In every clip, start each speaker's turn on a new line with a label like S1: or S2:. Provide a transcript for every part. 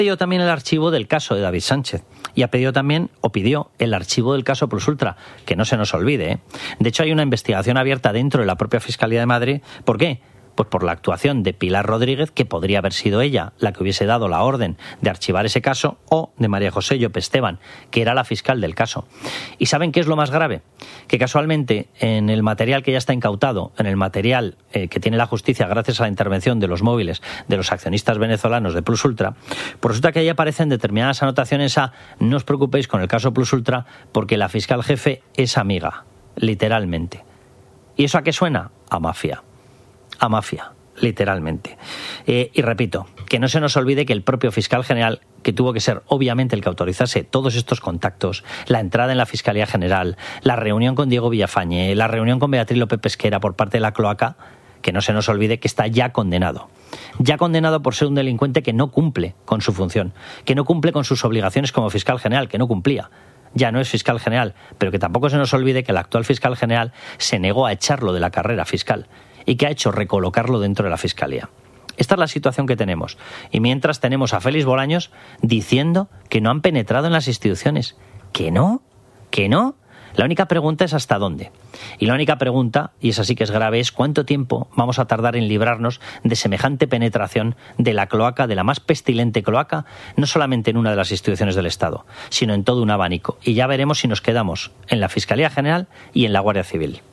S1: pedido también el archivo del caso de David Sánchez y ha pedido también, o pidió, el archivo del caso Plus Ultra, que no se nos olvide, ¿eh? De hecho, hay una investigación abierta dentro de la propia Fiscalía de Madrid. ¿Por qué? Pues por la actuación de Pilar Rodríguez, que podría haber sido ella la que hubiese dado la orden de archivar ese caso, o de María José Llope Esteban, que era la fiscal del caso. ¿Y saben qué es lo más grave? Que casualmente en el material que ya está incautado, en el material que tiene la justicia gracias a la intervención de los móviles de los accionistas venezolanos de Plus Ultra, pues resulta que ahí aparecen determinadas anotaciones a: no os preocupéis con el caso Plus Ultra porque la fiscal jefe es amiga, literalmente. ¿Y eso a qué suena? A mafia. A mafia, literalmente. Y repito, que no se nos olvide que el propio fiscal general, que tuvo que ser obviamente el que autorizase todos estos contactos, la entrada en la Fiscalía General, la reunión con Diego Villafañe, la reunión con Beatriz López Pesquera por parte de la cloaca, que no se nos olvide que está ya condenado por ser un delincuente que no cumple con su función, que no cumple con sus obligaciones como fiscal general, que no cumplía. Ya no es fiscal general, pero que tampoco se nos olvide que el actual fiscal general se negó a echarlo de la carrera fiscal y que ha hecho recolocarlo dentro de la Fiscalía. Esta es la situación que tenemos. Y mientras tenemos a Félix Bolaños diciendo que no han penetrado en las instituciones. ¿Que no? ¿Que no? La única pregunta es ¿hasta dónde? Y la única pregunta, y esa sí que es grave, es ¿cuánto tiempo vamos a tardar en librarnos de semejante penetración de la cloaca, de la más pestilente cloaca, no solamente en una de las instituciones del Estado, sino en todo un abanico? Y ya veremos si nos quedamos en la Fiscalía General y en la Guardia Civil.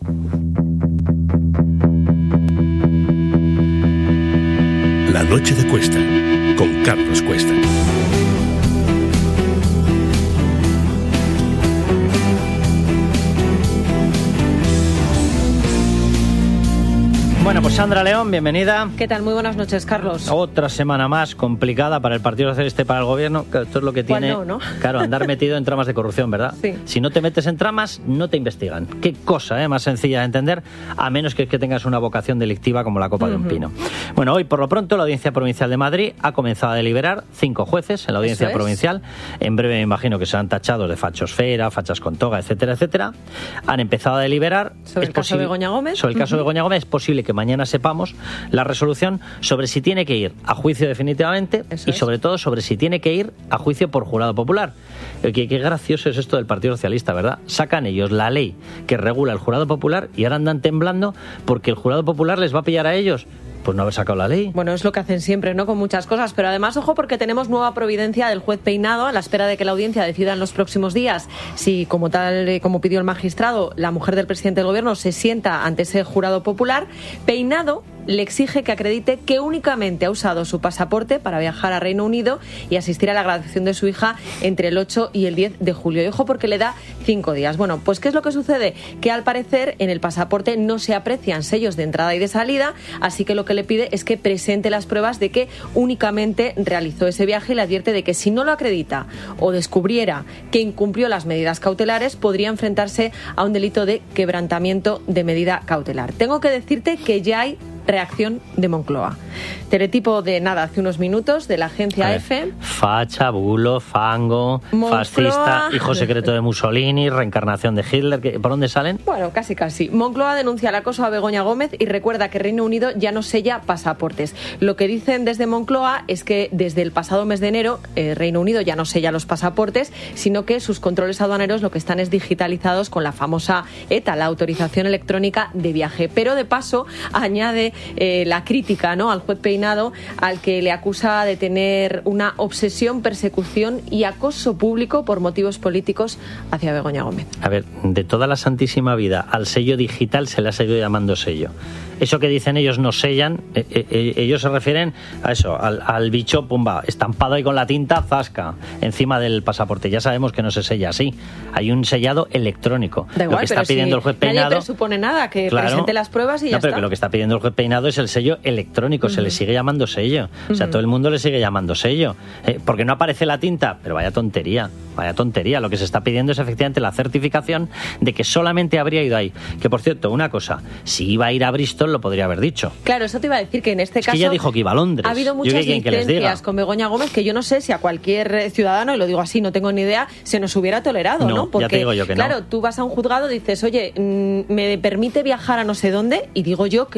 S2: La noche de Cuesta, con Carlos Cuesta.
S1: Bueno, pues Sandra León, bienvenida.
S3: ¿Qué tal? Muy buenas noches, Carlos.
S1: Otra semana más complicada para el Partido Socialista y para el Gobierno. Esto es lo que tiene,
S3: ¿no?
S1: Claro, andar metido en tramas de corrupción, ¿verdad?
S3: Sí.
S1: Si no te metes en tramas, no te investigan. Qué cosa, más sencilla de entender, a menos que tengas una vocación delictiva como la copa de un pino. Bueno, hoy por lo pronto la Audiencia Provincial de Madrid ha comenzado a deliberar 5 jueces en la Audiencia Provincial. En breve me imagino que serán tachados de fachosfera, fachas con toga, etcétera, etcétera. Han empezado a deliberar
S3: sobre el caso de Begoña Gómez.
S1: Sobre el caso de Begoña Gómez. Es posible que mañana sepamos la resolución sobre si tiene que ir a juicio definitivamente y sobre todo sobre si tiene que ir a juicio por jurado popular. Qué gracioso es esto del Partido Socialista, ¿verdad? Sacan ellos la ley que regula el jurado popular y ahora andan temblando porque el jurado popular les va a pillar a ellos. Pues no haber sacado la ley.
S3: Bueno, es lo que hacen siempre, ¿no? Con muchas cosas, pero además, ojo, porque tenemos nueva providencia del juez Peinado a la espera de que la audiencia decida en los próximos días si, como pidió el magistrado, la mujer del presidente del gobierno se sienta ante ese jurado popular. Peinado le exige que acredite que únicamente ha usado su pasaporte para viajar a Reino Unido y asistir a la graduación de su hija entre el 8 y el 10 de julio. Y ojo, porque le da 5 días. Bueno, pues ¿qué es lo que sucede? Que al parecer en el pasaporte no se aprecian sellos de entrada y de salida, así que lo que le pide es que presente las pruebas de que únicamente realizó ese viaje y le advierte de que si no lo acredita o descubriera que incumplió las medidas cautelares, podría enfrentarse a un delito de quebrantamiento de medida cautelar. Tengo que decirte que ya hay reacción de Moncloa. Teletipo de nada, hace unos minutos, de la agencia EFE.
S1: Facha, bulo, fango, Moncloa, fascista, hijo secreto de Mussolini, reencarnación de Hitler. ¿Por dónde salen?
S3: Bueno, casi. Moncloa denuncia el acoso a Begoña Gómez y recuerda que Reino Unido ya no sella pasaportes. Lo que dicen desde Moncloa es que desde el pasado mes de enero Reino Unido ya no sella los pasaportes, sino que sus controles aduaneros lo que están es digitalizados con la famosa ETA, la autorización electrónica de viaje. Pero de paso añade la crítica, ¿no?, al juez Peinado, al que le acusa de tener una obsesión, persecución y acoso público por motivos políticos hacia Begoña Gómez.
S1: A ver, de toda la santísima vida al sello digital se le ha seguido llamando sello. Eso que dicen ellos no sellan, ellos se refieren a eso, al bicho, pumba, estampado ahí con la tinta, zasca, encima del pasaporte. Ya sabemos que no se sella así. Hay un sellado electrónico.
S3: Da igual,
S1: lo que está pidiendo el juez Peinado.
S3: Nadie presupone nada, que presente las pruebas y ya está.
S1: Pero que lo que está pidiendo el juez Peinado es el sello electrónico, se le sigue llamando sello. O sea, todo el mundo le sigue llamando sello. Porque no aparece la tinta, pero vaya tontería. Lo que se está pidiendo es efectivamente la certificación de que solamente habría ido ahí. Que por cierto, una cosa, si iba a ir a Bristol lo podría haber dicho.
S3: Claro, eso te iba a decir, que en este caso
S1: que ella dijo que iba a Londres.
S3: Ha habido muchas licencias con Begoña Gómez que yo no sé si a cualquier ciudadano, y lo digo así, no tengo ni idea, se nos hubiera tolerado, ¿no? Porque,
S1: ya te digo yo que
S3: claro, tú vas a un juzgado, dices, oye, me permite viajar a no sé dónde, y digo yo que lo lógico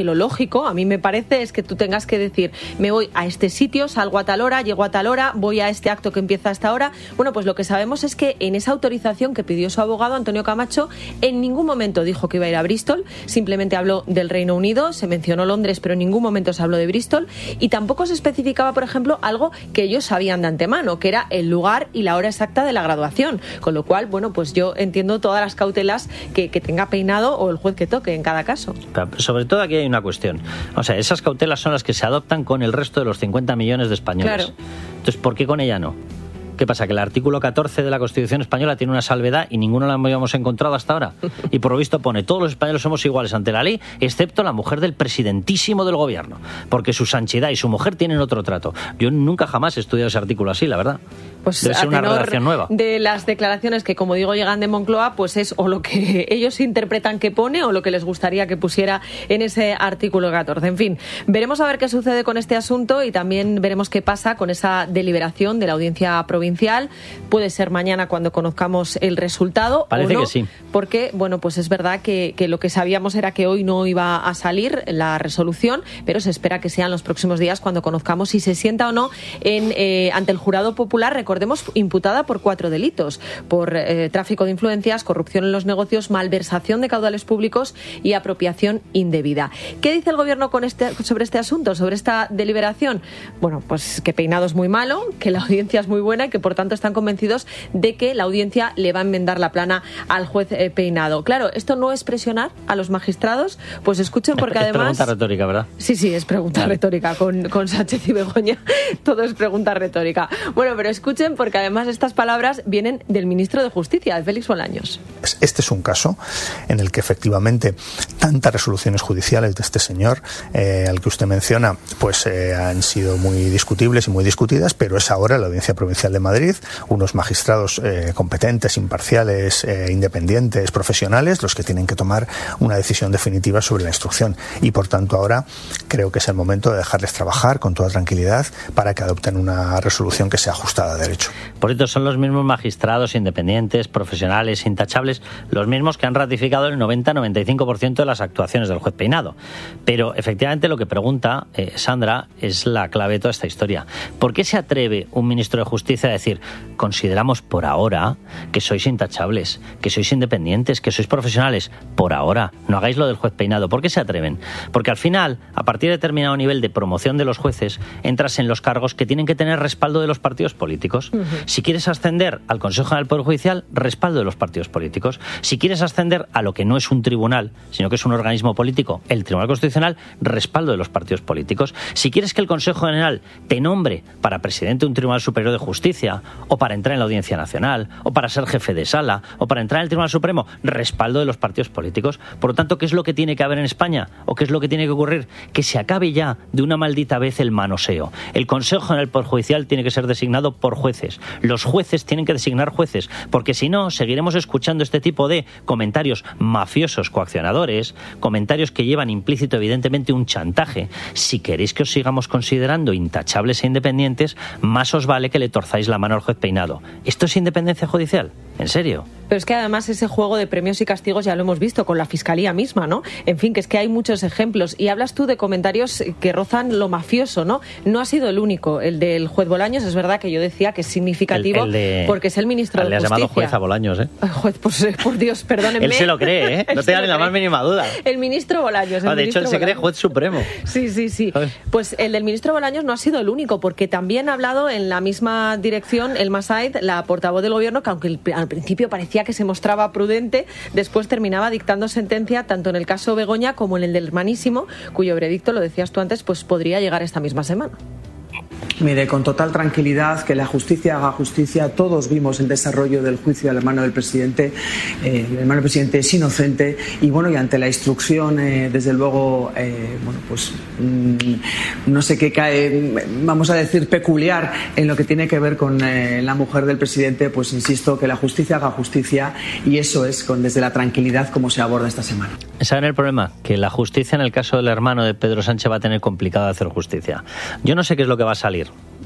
S3: lógico, a mí me parece, es que tú tengas que decir, me voy a este sitio, salgo a tal hora, llego a tal hora, voy a este acto que empieza a esta hora. Bueno, pues lo que sabemos es que en esa autorización que pidió su abogado, Antonio Camacho, en ningún momento dijo que iba a ir a Bristol, simplemente habló del Reino Unido, se mencionó Londres, pero en ningún momento se habló de Bristol, y tampoco se especificaba, por ejemplo, algo que ellos sabían de antemano, que era el lugar y la hora exacta de la graduación, con lo cual, bueno, pues yo entiendo todas las cautelas que tenga Peinado o el juez que toque en cada caso.
S1: Pero sobre todo aquí hay una cuestión, o sea, esas cautelas son las que se adoptan con el resto de los 50 millones de españoles.
S3: Claro.
S1: Entonces, ¿por qué con ella no? ¿Qué pasa? ¿Que el artículo 14 de la Constitución española tiene una salvedad y ninguno la habíamos encontrado hasta ahora? Y por lo visto pone, todos los españoles somos iguales ante la ley, excepto la mujer del presidentísimo del gobierno, porque su santidad y su mujer tienen otro trato. Yo nunca jamás he estudiado ese artículo así, la verdad.
S3: Pues
S1: debe ser una redacción nueva.
S3: De las declaraciones que, como digo, llegan de Moncloa, pues es o lo que ellos interpretan que pone o lo que les gustaría que pusiera en ese artículo 14. En fin, veremos a ver qué sucede con este asunto y también veremos qué pasa con esa deliberación de la Audiencia Provincial. Puede ser mañana cuando conozcamos el resultado.
S1: Parece
S3: o no,
S1: que sí.
S3: Porque, bueno, pues es verdad que lo que sabíamos era que hoy no iba a salir la resolución, pero se espera que sean los próximos días cuando conozcamos si se sienta o no ante el jurado popular. Recordemos, imputada por 4 delitos, por tráfico de influencias, corrupción en los negocios, malversación de caudales públicos y apropiación indebida. ¿Qué dice el Gobierno sobre este asunto, sobre esta deliberación? Bueno, pues que Peinado es muy malo, que la audiencia es muy buena y que por tanto están convencidos de que la audiencia le va a enmendar la plana al juez Peinado. Claro, ¿esto no es presionar a los magistrados? Pues escuchen, porque además...
S1: Es pregunta retórica, ¿verdad?
S3: Sí, es pregunta retórica. Con Sánchez y Begoña todo es pregunta retórica. Bueno, pero escuchen, porque además estas palabras vienen del ministro de Justicia, de Félix Bolaños.
S4: Este es un caso en el que efectivamente tantas resoluciones judiciales de este señor, al que usted menciona, pues han sido muy discutibles y muy discutidas, pero es ahora la Audiencia Provincial de Madrid, unos magistrados competentes, imparciales, independientes, profesionales, los que tienen que tomar una decisión definitiva sobre la instrucción. Y por tanto ahora creo que es el momento de dejarles trabajar con toda tranquilidad para que adopten una resolución que sea ajustada a derecho.
S1: Por esto son los mismos magistrados independientes, profesionales, intachables, los mismos que han ratificado el 90-95% de las actuaciones del juez Peinado. Pero efectivamente lo que pregunta Sandra es la clave de toda esta historia. ¿Por qué se atreve un ministro de Justicia a decir, consideramos por ahora que sois intachables, que sois independientes, que sois profesionales? Por ahora, no hagáis lo del juez Peinado. ¿Por qué se atreven? Porque al final, a partir de determinado nivel de promoción de los jueces, entras en los cargos que tienen que tener respaldo de los partidos políticos. Si quieres ascender al Consejo General del Poder Judicial, respaldo de los partidos políticos. Si quieres ascender a lo que no es un tribunal, sino que es un organismo político, el Tribunal Constitucional, respaldo de los partidos políticos. Si quieres que el Consejo General te nombre para presidente de un Tribunal Superior de Justicia, o para entrar en la Audiencia Nacional, o para ser jefe de sala, o para entrar en el Tribunal Supremo, respaldo de los partidos políticos. Por lo tanto, ¿qué es lo que tiene que haber en España? ¿O qué es lo que tiene que ocurrir? Que se acabe ya de una maldita vez el manoseo. El Consejo General del Poder Judicial tiene que ser designado por jueces. Los jueces tienen que designar jueces, porque si no, seguiremos escuchando este tipo de comentarios mafiosos, coaccionadores, comentarios que llevan implícito evidentemente un chantaje. Si queréis que os sigamos considerando intachables e independientes, más os vale que le torzáis la mano al juez Peinado. ¿Esto es independencia judicial? ¿En serio?
S3: Pero es que además ese juego de premios y castigos ya lo hemos visto con la Fiscalía misma, ¿no? En fin, que es que hay muchos ejemplos. Y hablas tú de comentarios que rozan lo mafioso, ¿no? No ha sido el único. El del juez Bolaños, es verdad que yo decía que es significativo porque es el ministro de Justicia.
S1: Le has llamado juez a Bolaños, ¿eh?
S3: Juez, pues, por Dios, perdónenme.
S1: Él se lo cree, ¿eh? No te da ni la más mínima duda.
S3: El ministro Bolaños.
S1: De hecho, él se cree juez supremo.
S3: Sí. Pues el del ministro Bolaños no ha sido el único, porque también ha hablado en la misma dirección Elma Said, la portavoz del Gobierno, que aunque al principio parecía que se mostraba prudente, después terminaba dictando sentencia tanto en el caso Begoña como en el del hermanísimo, cuyo veredicto, lo decías tú antes, pues podría llegar esta misma semana.
S5: Mire, con total tranquilidad, que la justicia haga justicia. Todos vimos el desarrollo del juicio del hermano del presidente. El hermano del presidente es inocente y bueno, y ante la instrucción, desde luego, no sé qué cae, vamos a decir, peculiar en lo que tiene que ver con la mujer del presidente, pues insisto, que la justicia haga justicia, y eso es desde la tranquilidad como se aborda esta semana.
S1: ¿Saben el problema? Que la justicia en el caso del hermano de Pedro Sánchez va a tener complicado hacer justicia. Yo no sé qué es lo que va a salir.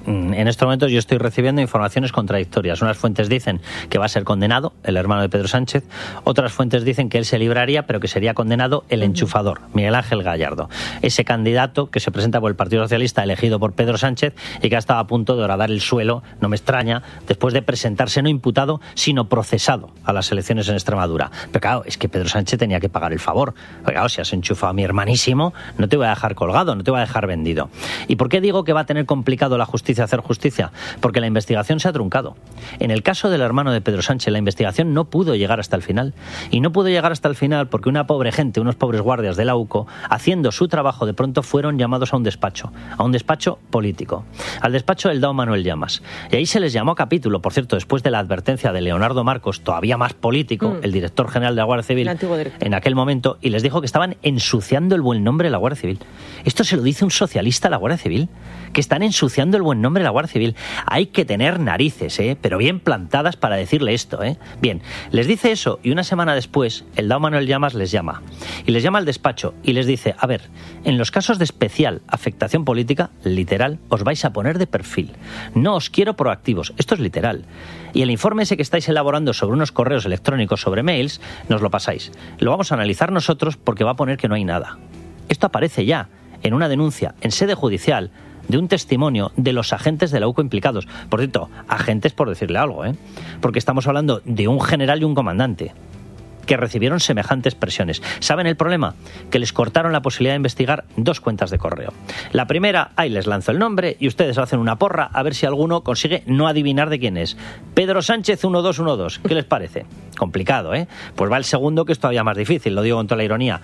S1: en estos momentos yo estoy recibiendo informaciones contradictorias. Unas fuentes dicen que va a ser condenado el hermano de Pedro Sánchez, otras fuentes dicen que él se libraría, pero que sería condenado el enchufador, Miguel Ángel Gallardo, ese candidato que se presenta por el Partido Socialista elegido por Pedro Sánchez y que ha estado a punto de horadar el suelo, no me extraña, después de presentarse no imputado, sino procesado a las elecciones en Extremadura. Pero claro, es que Pedro Sánchez tenía que pagar el favor. Porque, claro, si has enchufado a mi hermanísimo, no te voy a dejar colgado, no te voy a dejar vendido. ¿Y por qué digo que va a tener complicado la justicia hacer justicia? Porque la investigación se ha truncado. En el caso del hermano de Pedro Sánchez, la investigación no pudo llegar hasta el final. Y no pudo llegar hasta el final porque una pobre gente, unos pobres guardias de la UCO, haciendo su trabajo, de pronto fueron llamados a un despacho político, al despacho del Dao Manuel Llamas. Y ahí se les llamó a capítulo, por cierto, después de la advertencia de Leonardo Marcos, todavía más político, el director general de la Guardia Civil, en aquel momento, y les dijo que estaban ensuciando el buen nombre de la Guardia Civil. Esto se lo dice un socialista a la Guardia Civil, que están ensuciando el buen nombre de la Guardia Civil. Hay que tener narices, pero bien plantadas para decirle esto. Bien, les dice eso y una semana después el Dao Manuel Llamas les llama. Y les llama al despacho y les dice, a ver, en los casos de especial afectación política, literal, os vais a poner de perfil. No os quiero proactivos. Esto es literal. Y el informe ese que estáis elaborando sobre unos correos electrónicos, sobre mails, nos lo pasáis. Lo vamos a analizar nosotros porque va a poner que no hay nada. Esto aparece ya en una denuncia en sede judicial de un testimonio de los agentes de la UCO implicados. Por cierto, agentes por decirle algo, porque estamos hablando de un general y un comandante que recibieron semejantes presiones. ¿Saben el problema? Que les cortaron la posibilidad de investigar 2 cuentas de correo. La primera, ahí les lanzo el nombre y ustedes hacen una porra a ver si alguno consigue no adivinar de quién es. Pedro Sánchez 1212. ¿Qué les parece? Complicado, Pues va el segundo, que es todavía más difícil, lo digo con toda la ironía.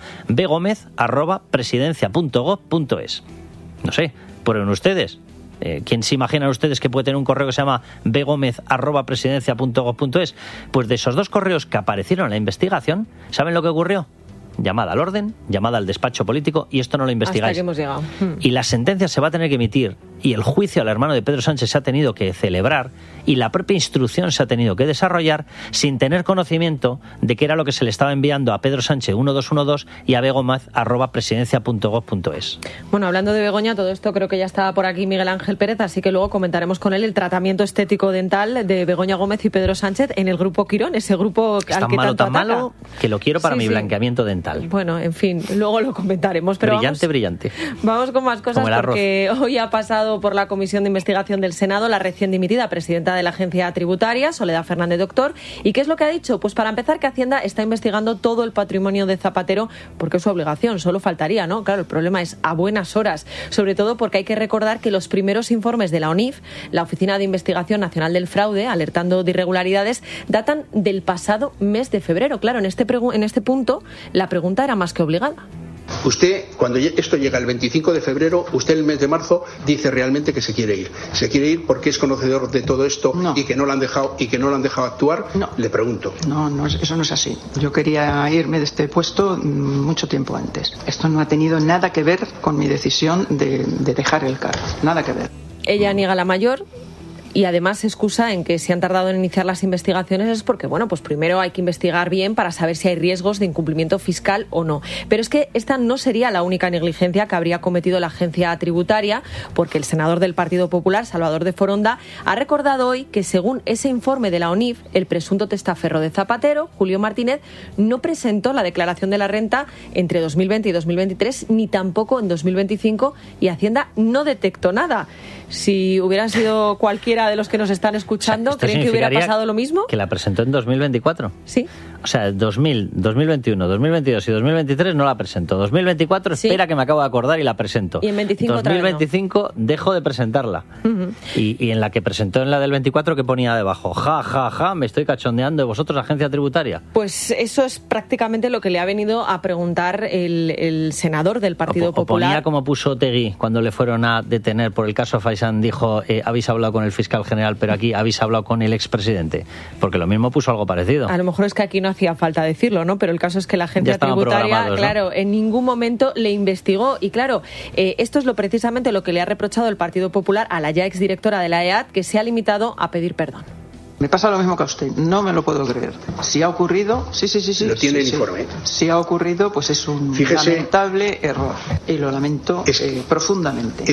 S1: bgomez@presidencia.gov.es. No sé, prueben ustedes. ¿Quién se imaginan ustedes que puede tener un correo que se llama bgomez@presidencia.gov.es? Pues de esos 2 correos que aparecieron en la investigación, ¿saben lo que ocurrió? Llamada al orden, llamada al despacho político, y esto no lo investigáis.
S3: Hasta que hemos llegado.
S1: Y la sentencia se va a tener que emitir, y el juicio al hermano de Pedro Sánchez se ha tenido que celebrar, y la propia instrucción se ha tenido que desarrollar sin tener conocimiento de qué era lo que se le estaba enviando a Pedro Sánchez 1212 y a begomez@presidencia.gov.es.
S3: Bueno, hablando de Begoña, todo esto creo que ya está por aquí Miguel Ángel Pérez, así que luego comentaremos con él el tratamiento estético dental de Begoña Gómez y Pedro Sánchez en el grupo Quirón, ese grupo al que tanto ataca.
S1: Tan malo que lo quiero para mi blanqueamiento dental.
S3: Bueno, en fin, luego lo comentaremos. Pero
S1: brillante.
S3: Vamos con más cosas, porque hoy ha pasado por la Comisión de Investigación del Senado la recién dimitida presidenta de la Agencia Tributaria, Soledad Fernández Doctor. ¿Y qué es lo que ha dicho? Pues para empezar, que Hacienda está investigando todo el patrimonio de Zapatero, porque es su obligación, solo faltaría, ¿no? Claro, el problema es a buenas horas, sobre todo porque hay que recordar que los primeros informes de la ONIF, la Oficina de Investigación Nacional del Fraude, alertando de irregularidades, datan del pasado mes de febrero. Claro, en este punto la pregunta era más que obligada.
S6: Usted, cuando esto llega el 25 de febrero, usted el mes de marzo dice realmente que se quiere ir. ¿Se quiere ir porque es conocedor de todo esto y que no lo han dejado actuar?
S7: No.
S6: Le pregunto.
S7: No, eso no es así. Yo quería irme de este puesto mucho tiempo antes. Esto no ha tenido nada que ver con mi decisión de dejar el cargo. Nada que ver.
S3: Ella niega la mayor. Y además se excusa en que si han tardado en iniciar las investigaciones es porque, bueno, pues primero hay que investigar bien para saber si hay riesgos de incumplimiento fiscal o no. Pero es que esta no sería la única negligencia que habría cometido la agencia tributaria, porque el senador del Partido Popular, Salvador de Foronda, ha recordado hoy que según ese informe de la ONIF, el presunto testaferro de Zapatero, Julio Martínez, no presentó la declaración de la renta entre 2020 y 2023, ni tampoco en 2025, y Hacienda no detectó nada. Si hubieran sido cualquiera de los que nos están escuchando, ¿creen que hubiera pasado lo mismo?
S1: Que la presentó en 2024.
S3: Sí.
S1: O sea, 2021, 2022 y 2023 no la presento. 2024 espera que me acabo de acordar y la presento.
S3: Y en 25
S1: 2025 dejo de presentarla. Uh-huh. Y en la que presentó, en la del 24, que ponía debajo, ja, me estoy cachondeando de vosotros, agencia tributaria.
S3: Pues eso es prácticamente lo que le ha venido a preguntar el senador del Partido Popular.
S1: Ponía como puso Otegui cuando le fueron a detener por el caso Faisán, dijo, habéis hablado con el fiscal general, pero aquí habéis hablado con el expresidente. Porque lo mismo puso algo parecido.
S3: A lo mejor es que aquí no hacía falta decirlo, ¿no? Pero el caso es que la agencia tributaria, claro, ¿no? En ningún momento le investigó. Y claro, esto es precisamente lo que le ha reprochado el Partido Popular a la ya exdirectora de la EAT, que se ha limitado a pedir perdón.
S7: Me pasa lo mismo que a usted, no me lo puedo creer. Si ha ocurrido, sí.
S6: Lo tiene el informe.
S7: Si ha ocurrido, pues es un lamentable error. Y lo lamento profundamente.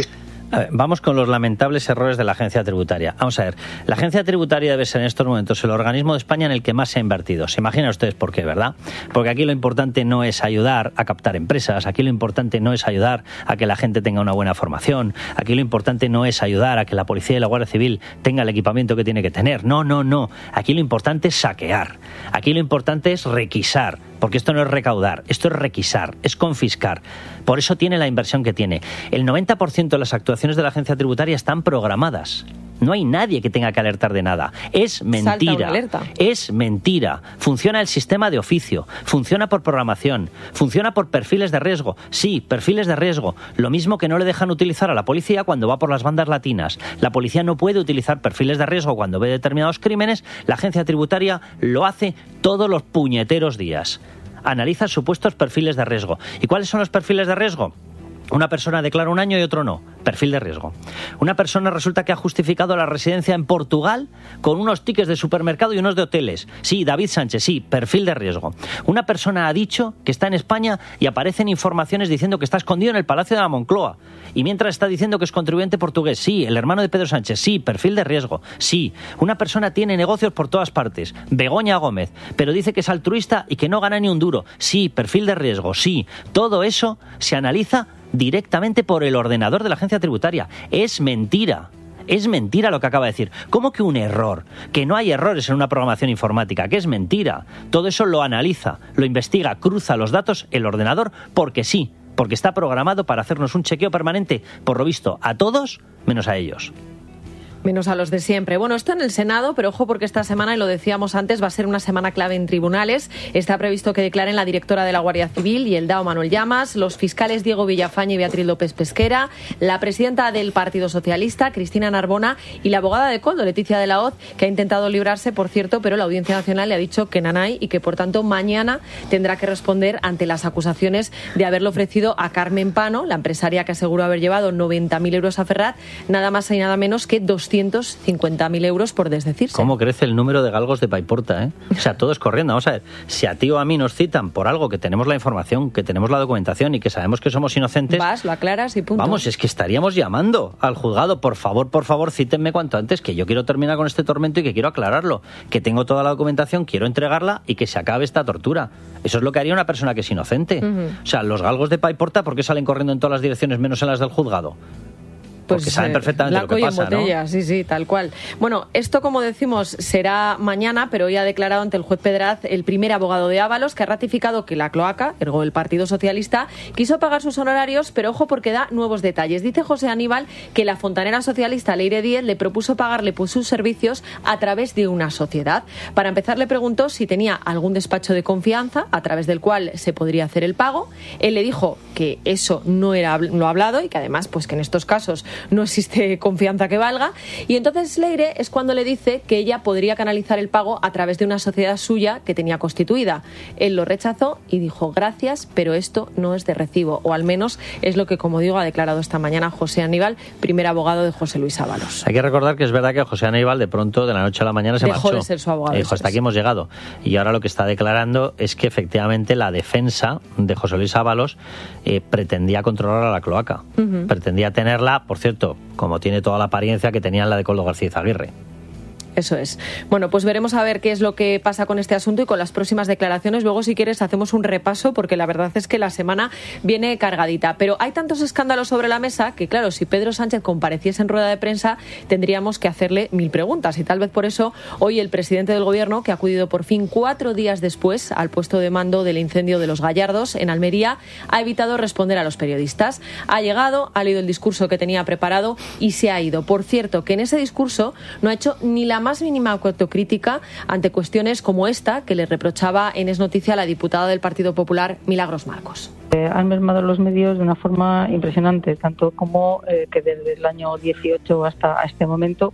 S1: A ver, vamos con los lamentables errores de la agencia tributaria. Vamos a ver, la agencia tributaria debe ser en estos momentos el organismo de España en el que más se ha invertido. Se imaginan ustedes por qué, ¿verdad? Porque aquí lo importante no es ayudar a captar empresas, aquí lo importante no es ayudar a que la gente tenga una buena formación, aquí lo importante no es ayudar a que la policía y la Guardia Civil tenga el equipamiento que tiene que tener. No. Aquí lo importante es saquear. Aquí lo importante es requisar. Porque esto no es recaudar, esto es requisar, es confiscar. Por eso tiene la inversión que tiene. El 90% de las actuaciones de la agencia tributaria están programadas. No hay nadie que tenga que alertar de nada. Es mentira. Es mentira. Funciona el sistema de oficio, funciona por programación, funciona por perfiles de riesgo. Sí, perfiles de riesgo. Lo mismo que no le dejan utilizar a la policía cuando va por las bandas latinas. La policía no puede utilizar perfiles de riesgo cuando ve determinados crímenes. La agencia tributaria lo hace todos los puñeteros días. Analiza supuestos perfiles de riesgo. ¿Y cuáles son los perfiles de riesgo? Una persona declara un año y otro no. Perfil de riesgo. Una persona resulta que ha justificado la residencia en Portugal con unos tickets de supermercado y unos de hoteles. Sí, David Sánchez, sí, perfil de riesgo. Una persona ha dicho que está en España y aparecen informaciones diciendo que está escondido en el Palacio de la Moncloa. Y mientras está diciendo que es contribuyente portugués. Sí, el hermano de Pedro Sánchez. Sí, perfil de riesgo. Sí, una persona tiene negocios por todas partes. Begoña Gómez. Pero dice que es altruista y que no gana ni un duro. Sí, perfil de riesgo. Sí, todo eso se analiza directamente por el ordenador de la agencia tributaria. Es mentira. Es mentira lo que acaba de decir. ¿Cómo que un error? Que no hay errores en una programación informática. Que es mentira. Todo eso lo analiza, lo investiga, cruza los datos el ordenador porque sí. Porque está programado para hacernos un chequeo permanente, por lo visto, a todos menos a ellos.
S3: Menos a los de siempre. Bueno, esto en el Senado, pero ojo porque esta semana, y lo decíamos antes, va a ser una semana clave en tribunales. Está previsto que declaren la directora de la Guardia Civil y el DAO Manuel Llamas, los fiscales Diego Villafañe y Beatriz López Pesquera, la presidenta del Partido Socialista, Cristina Narbona, y la abogada de Koldo, Leticia de la Hoz, que ha intentado librarse, por cierto, pero la Audiencia Nacional le ha dicho que nanay y que, por tanto, mañana tendrá que responder ante las acusaciones de haberle ofrecido a Carmen Pano, la empresaria que aseguró haber llevado 90.000 euros a Ferrat, nada más y nada menos que 250.000 euros por desdecirse.
S1: ¿Cómo crece el número de galgos de Paiporta, eh? O sea, todos corriendo. Vamos a ver, si a ti o a mí nos citan por algo que tenemos la información, que tenemos la documentación y que sabemos que somos inocentes...
S3: Vas, lo aclaras y punto.
S1: Vamos, es que estaríamos llamando al juzgado, por favor, cítenme cuanto antes, que yo quiero terminar con este tormento y que quiero aclararlo, que tengo toda la documentación, quiero entregarla y que se acabe esta tortura. Eso es lo que haría una persona que es inocente. O sea, los galgos de Paiporta, ¿por qué salen corriendo en todas las direcciones menos en las del juzgado? Porque pues saben perfectamente lo que pasa,
S3: botella,
S1: ¿no?
S3: Sí, tal cual. Bueno, esto, como decimos, será mañana, pero hoy ha declarado ante el juez Pedraz el primer abogado de Ábalos, que ha ratificado que la cloaca, ergo el Partido Socialista, quiso pagar sus honorarios, pero ojo porque da nuevos detalles. Dice José Aníbal que la fontanera socialista Leire Díez le propuso pagarle por sus servicios a través de una sociedad. Para empezar, le preguntó si tenía algún despacho de confianza a través del cual se podría hacer el pago. Él le dijo que eso no era lo hablado y que además, pues que en estos casos no existe confianza que valga, y entonces Leire es cuando le dice que ella podría canalizar el pago a través de una sociedad suya que tenía constituida. Él lo rechazó y dijo gracias, pero esto no es de recibo, o al menos es lo que, como digo, ha declarado esta mañana José Aníbal, primer abogado de José Luis Ábalos.
S1: Hay que recordar que es verdad que José Aníbal de pronto, de la noche a la mañana, se marchó.
S3: Dejó de ser su abogado.
S1: Dijo, hasta aquí hemos llegado. Y ahora lo que está declarando es que efectivamente la defensa de José Luis Ábalos pretendía controlar a la cloaca. Pretendía tenerla, por cierto, como tiene toda la apariencia que tenía la de Koldo García Izaguirre.
S3: Eso es. Bueno, pues veremos a ver qué es lo que pasa con este asunto y con las próximas declaraciones. Luego, si quieres, hacemos un repaso, porque la verdad es que la semana viene cargadita. Pero hay tantos escándalos sobre la mesa que, claro, si Pedro Sánchez compareciese en rueda de prensa, tendríamos que hacerle 1000 preguntas. Y tal vez por eso, hoy el presidente del Gobierno, que ha acudido por fin 4 días después al puesto de mando del incendio de Los Gallardos, en Almería, ha evitado responder a los periodistas. Ha llegado, ha leído el discurso que tenía preparado y se ha ido. Por cierto, que en ese discurso no ha hecho ni la más mínima autocrítica ante cuestiones como esta que le reprochaba en Es Noticia la diputada del Partido Popular, Milagros Marcos.
S8: Han mermado los medios de una forma impresionante, tanto como que desde el año 18 hasta este momento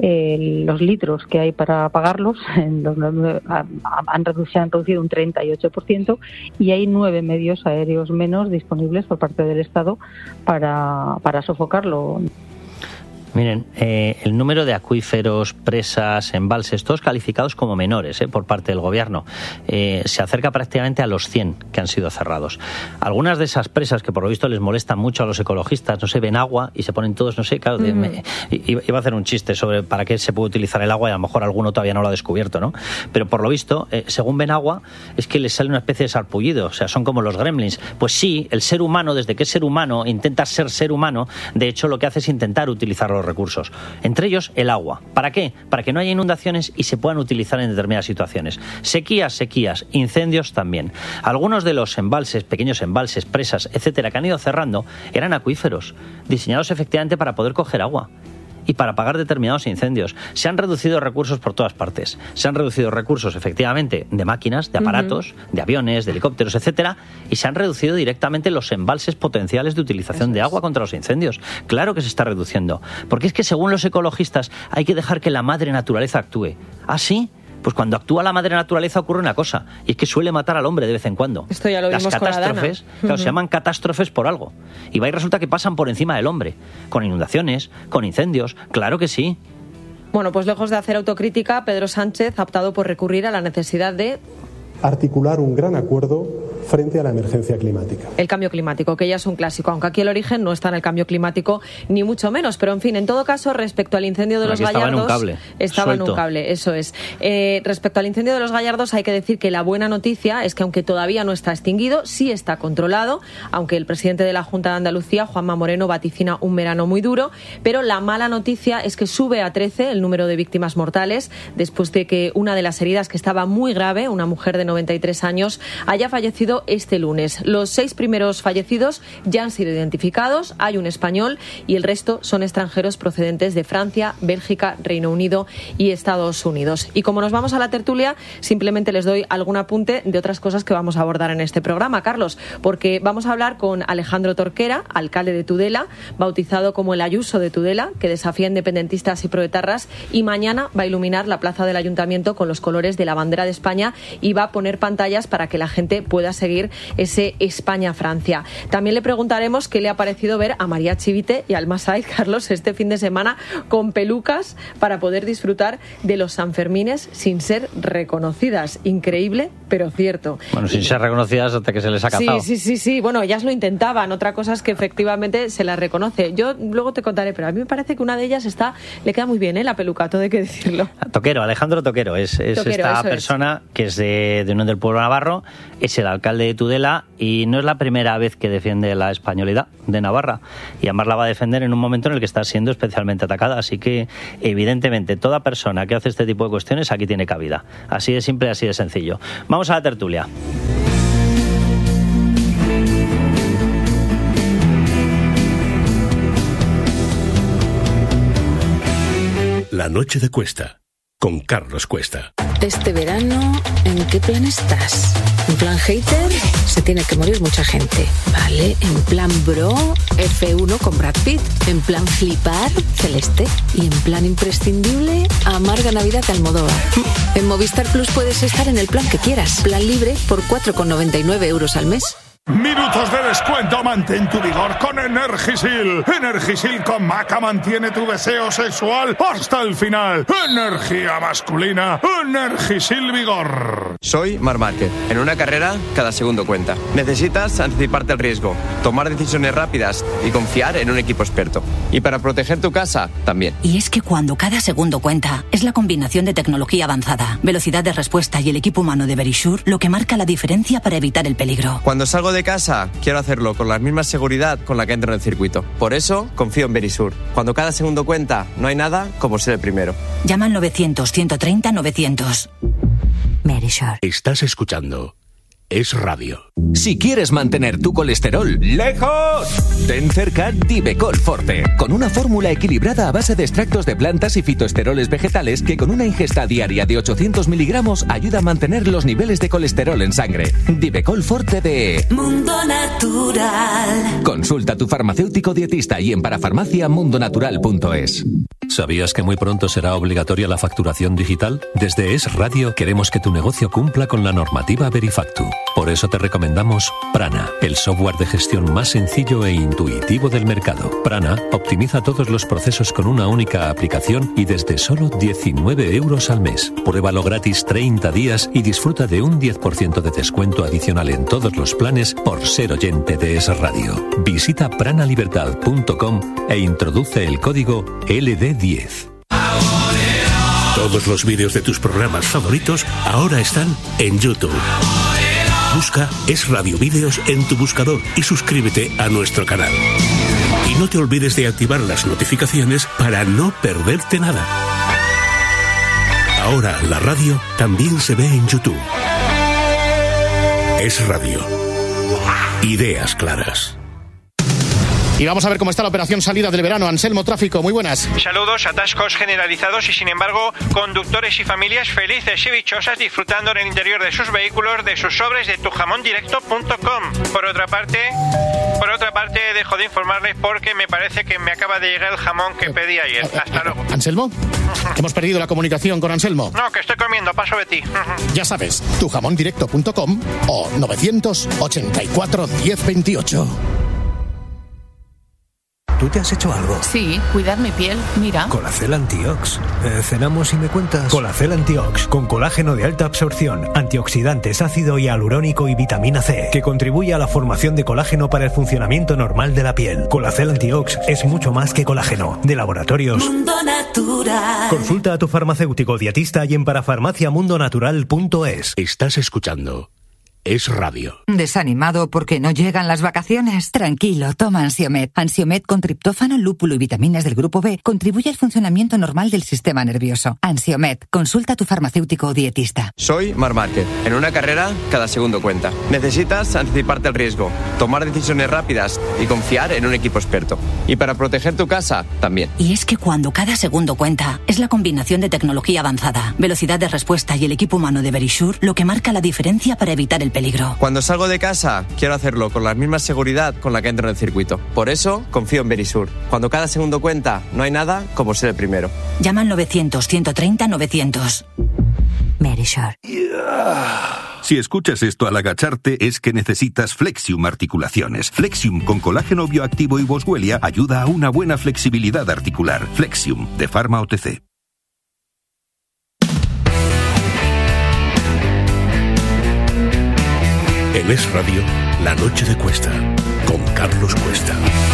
S8: los litros que hay para pagarlos se han reducido un 38% y hay 9 medios aéreos menos disponibles por parte del Estado para sofocarlo.
S1: Miren, el número de acuíferos, presas, embalses, todos calificados como menores por parte del gobierno, se acerca prácticamente a los 100 que han sido cerrados. Algunas de esas presas que por lo visto les molestan mucho a los ecologistas, no sé, ven agua y se ponen todos, no sé, claro, iba a hacer un chiste sobre para qué se puede utilizar el agua y a lo mejor alguno todavía no lo ha descubierto, ¿no? Pero por lo visto, según ven agua, es que les sale una especie de sarpullido, o sea, son como los gremlins. Pues sí, el ser humano, desde que es ser humano, intenta ser ser humano, de hecho lo que hace es intentar utilizar los recursos, entre ellos el agua. ¿Para qué? Para que no haya inundaciones y se puedan utilizar en determinadas situaciones. Sequías, incendios también. Algunos de los embalses, pequeños embalses, presas, etcétera, que han ido cerrando, eran acuíferos, diseñados efectivamente para poder coger agua y para apagar determinados incendios. Se han reducido recursos por todas partes. Se han reducido recursos, efectivamente, de máquinas, de aparatos, de aviones, de helicópteros, etcétera, y se han reducido directamente los embalses potenciales de utilización de agua contra los incendios. Claro que se está reduciendo, porque es que según los ecologistas hay que dejar que la madre naturaleza actúe. ¿Ah, sí? Pues cuando actúa la madre naturaleza ocurre una cosa, y es que suele matar al hombre de vez en cuando.
S3: Esto ya lo vimos
S1: Las catástrofes,
S3: con Adana.
S1: Claro, se llaman catástrofes por algo. Y va y resulta que pasan por encima del hombre, con inundaciones, con incendios, claro que sí.
S3: Bueno, pues lejos de hacer autocrítica, Pedro Sánchez ha optado por recurrir a la necesidad de
S9: articular un gran acuerdo frente a la emergencia climática.
S3: El cambio climático, que ya es un clásico, aunque aquí el origen no está en el cambio climático, ni mucho menos. Pero, en fin, en todo caso, respecto al incendio de los Gallardos... Estaba en un cable, eso es. Respecto al incendio de los Gallardos, hay que decir que la buena noticia es que, aunque todavía no está extinguido, sí está controlado, aunque el presidente de la Junta de Andalucía, Juanma Moreno, vaticina un verano muy duro. Pero la mala noticia es que sube a 13 el número de víctimas mortales, después de que una de las heridas, que estaba muy grave, una mujer de 93 años, haya fallecido este lunes. Los 6 primeros fallecidos ya han sido identificados, hay un español y el resto son extranjeros procedentes de Francia, Bélgica, Reino Unido y Estados Unidos. Y como nos vamos a la tertulia, simplemente les doy algún apunte de otras cosas que vamos a abordar en este programa, Carlos, porque vamos a hablar con Alejandro Torquera, alcalde de Tudela, bautizado como el Ayuso de Tudela, que desafía independentistas y proetarras, y mañana va a iluminar la plaza del Ayuntamiento con los colores de la bandera de España y va a poner pantallas para que la gente pueda seguir ese España-Francia. También le preguntaremos qué le ha parecido ver a María Chivite y al Masai, Carlos, este fin de semana con pelucas para poder disfrutar de los Sanfermines sin ser reconocidas. Increíble, pero cierto.
S1: Bueno, sin ser reconocidas hasta que se les ha cazado.
S3: Sí. Bueno, ellas lo intentaban. Otra cosa es que efectivamente se las reconoce. Yo luego te contaré, pero a mí me parece que una de ellas le queda muy bien, la peluca, todo hay que decirlo.
S1: Toquero, Alejandro Toquero, es Toquero, esta persona que es de Unión del Pueblo Navarro, es el alcalde de Tudela y no es la primera vez que defiende la españolidad de Navarra, y además la va a defender en un momento en el que está siendo especialmente atacada, así que evidentemente toda persona que hace este tipo de cuestiones aquí tiene cabida. Así de simple, así de sencillo. Vamos a la tertulia.
S2: La noche de Cuesta, con Carlos Cuesta.
S10: Este verano, ¿en qué plan estás? ¿En plan hater? Se tiene que morir mucha gente. Vale, en plan bro, F1 con Brad Pitt. En plan flipar, Celeste. Y en plan imprescindible, amarga Navidad de Almodóvar. En Movistar Plus puedes estar en el plan que quieras. Plan libre por 4,99 € al mes.
S11: Minutos de descuento, mantén tu vigor con Energisil. Energisil con Maca mantiene tu deseo sexual hasta el final. Energía masculina, Energisil Vigor.
S12: Soy Marc Márquez. En una carrera, cada segundo cuenta. Necesitas anticiparte al riesgo, tomar decisiones rápidas y confiar en un equipo experto. Y para proteger tu casa, también.
S13: Y es que cuando cada segundo cuenta, es la combinación de tecnología avanzada, velocidad de respuesta y el equipo humano de Verisure lo que marca la diferencia para evitar el peligro.
S12: Cuando salgo de casa, quiero hacerlo con la misma seguridad con la que entro en el circuito. Por eso, confío en Verisure. Cuando cada segundo cuenta, no hay nada como ser el primero.
S13: Llama al 900-130-900. Verisure.
S2: Estás escuchando Es Radio.
S14: Si quieres mantener tu colesterol lejos, ten cerca Divecol Forte, con una fórmula equilibrada a base de extractos de plantas y fitoesteroles vegetales que con una ingesta diaria de 800 miligramos ayuda a mantener los niveles de colesterol en sangre. Divecol Forte de
S15: Mundo Natural.
S14: Consulta a tu farmacéutico dietista y en parafarmaciamundonatural.es.
S16: ¿Sabías que muy pronto será obligatoria la facturación digital? Desde Es Radio queremos que tu negocio cumpla con la normativa Verifactu. Por eso te recomendamos Prana, el software de gestión más sencillo e intuitivo del mercado. Prana optimiza todos los procesos con una única aplicación y desde solo 19 euros al mes. Pruébalo gratis 30 días y disfruta de un 10% de descuento adicional en todos los planes por ser oyente de Es Radio. Visita pranalibertad.com e introduce el código LD10.
S2: Todos los vídeos de tus programas favoritos ahora están en YouTube. Busca Es Radio Vídeos en tu buscador y suscríbete a nuestro canal. Y no te olvides de activar las notificaciones para no perderte nada. Ahora la radio también se ve en YouTube. Es Radio. Ideas claras.
S17: Y vamos a ver cómo está la operación salida del verano. Anselmo, tráfico, muy buenas.
S18: Saludos, atascos generalizados y sin embargo conductores y familias felices y dichosas disfrutando en el interior de sus vehículos de sus sobres de tujamondirecto.com. Por otra parte dejo de informarles porque me parece que me acaba de llegar el jamón que pedí ayer. Hasta luego.
S17: ¿Anselmo? Hemos perdido la comunicación con Anselmo.
S18: No, que estoy comiendo, paso de ti.
S17: Ya sabes, tujamondirecto.com o 984 1028.
S19: ¿Tú te has hecho algo?
S20: Sí, cuidar mi piel, mira.
S19: Colacel Antiox. Cenamos y me cuentas. Colacel Antiox, con colágeno de alta absorción, antioxidantes, ácido hialurónico y vitamina C, que contribuye a la formación de colágeno para el funcionamiento normal de la piel. Colacel Antiox es mucho más que colágeno. De Laboratorios
S15: Mundo Natural.
S19: Consulta a tu farmacéutico dietista y en parafarmaciamundonatural.es.
S2: Estás escuchando Es Radio.
S21: ¿Desanimado porque no llegan las vacaciones? Tranquilo, toma Ansiomed. Ansiomed con triptófano, lúpulo y vitaminas del grupo B contribuye al funcionamiento normal del sistema nervioso. Ansiomed, consulta a tu farmacéutico o dietista.
S12: Soy Marc Márquez. En una carrera, cada segundo cuenta. Necesitas anticiparte al riesgo, tomar decisiones rápidas y confiar en un equipo experto. Y para proteger tu casa, también.
S13: Y es que cuando cada segundo cuenta, es la combinación de tecnología avanzada, velocidad de respuesta y el equipo humano de Verisure lo que marca la diferencia para evitar el peligro.
S12: Cuando salgo de casa, quiero hacerlo con la misma seguridad con la que entro en el circuito. Por eso, confío en Verisure. Cuando cada segundo cuenta, no hay nada como ser el primero.
S13: Llama al 900-130-900. Verisure.
S22: Si escuchas esto al agacharte es que necesitas Flexium Articulaciones. Flexium con colágeno bioactivo y boswellia ayuda a una buena flexibilidad articular. Flexium, de Pharma OTC.
S2: En Es Radio, La Noche de Cuesta, con Carlos Cuesta.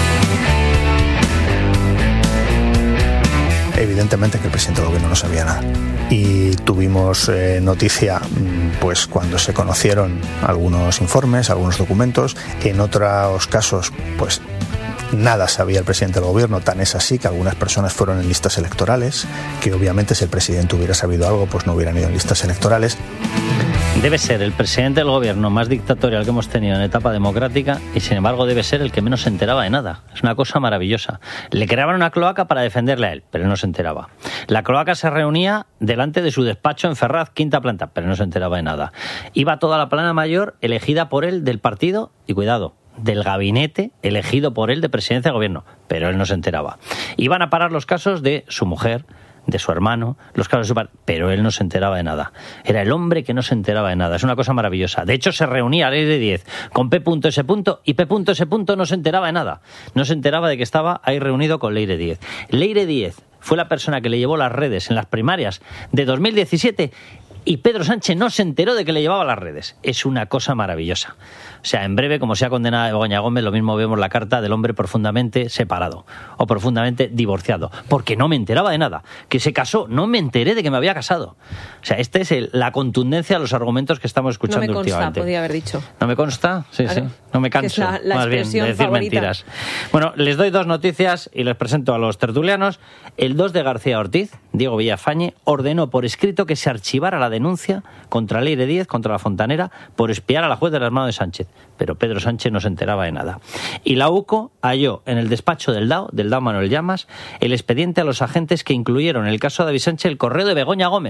S4: Evidentemente que el presidente del gobierno no sabía nada. Y tuvimos noticia pues cuando se conocieron algunos informes, algunos documentos. En otros casos, pues nada sabía el presidente del gobierno. Tan es así que algunas personas fueron en listas electorales, que obviamente si el presidente hubiera sabido algo, pues no hubieran ido en listas electorales.
S1: Debe ser el presidente del gobierno más dictatorial que hemos tenido en etapa democrática y sin embargo debe ser el que menos se enteraba de nada. Es una cosa maravillosa. Le creaban una cloaca para defenderle a él, pero él no se enteraba. La cloaca se reunía delante de su despacho en Ferraz, quinta planta, pero no se enteraba de nada. Iba toda la plana mayor elegida por él del partido y cuidado, del gabinete elegido por él de presidencia del gobierno, pero él no se enteraba. Iban a parar los casos de su mujer, de su hermano, los casos de su padre, pero él no se enteraba de nada. Era el hombre que no se enteraba de nada. Es una cosa maravillosa. De hecho, se reunía a Ley de 10 con P.S. y P.S. no se enteraba de nada. No se enteraba de que estaba ahí reunido con Leire 10. Leire 10 fue la persona que le llevó las redes en las primarias de 2017 y Pedro Sánchez no se enteró de que le llevaba las redes. Es una cosa maravillosa. O sea, en breve, como se ha condenado a Begoña Gómez, lo mismo vemos la carta del hombre profundamente separado o profundamente divorciado, porque no me enteraba de nada. Que se casó, no me enteré de que me había casado. O sea, esta es la contundencia de los argumentos que estamos escuchando últimamente.
S3: No me consta, podía haber dicho.
S1: ¿No me consta? Sí, claro. Sí. No me canso,
S3: es la
S1: más bien, de decir
S3: favorita.
S1: Mentiras. Bueno, les doy dos noticias y les presento a los tertulianos. El 2 de García Ortiz, Diego Villafañe, ordenó por escrito que se archivara la denuncia contra Leire 10, contra la Fontanera, por espiar a la juez del hermano de Sánchez. Pero Pedro Sánchez no se enteraba de nada. Y la UCO halló en el despacho del DAO Manuel Llamas, el expediente a los agentes que incluyeron en el caso de David Sánchez el correo de Begoña Gómez.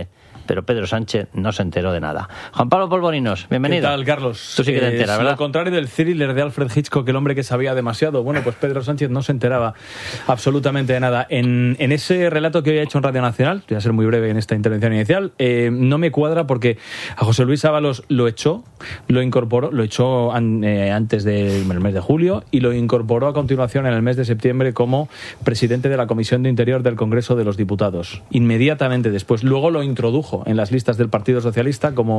S1: pero Pedro Sánchez no se enteró de nada. Juan Pablo Polvorinos, bienvenido.
S5: ¿Qué tal, Carlos?
S1: Tú sí que te enteras, ¿verdad?
S5: Al contrario del thriller de Alfred Hitchcock, el hombre que sabía demasiado, bueno, pues Pedro Sánchez no se enteraba absolutamente de nada. En ese relato que hoy ha hecho en Radio Nacional, voy a ser muy breve en esta intervención inicial, no me cuadra porque a José Luis Ábalos lo echó antes del mes de julio y lo incorporó a continuación en el mes de septiembre como presidente de la Comisión de Interior del Congreso de los Diputados. Inmediatamente después. Luego lo introdujo en las listas del Partido Socialista como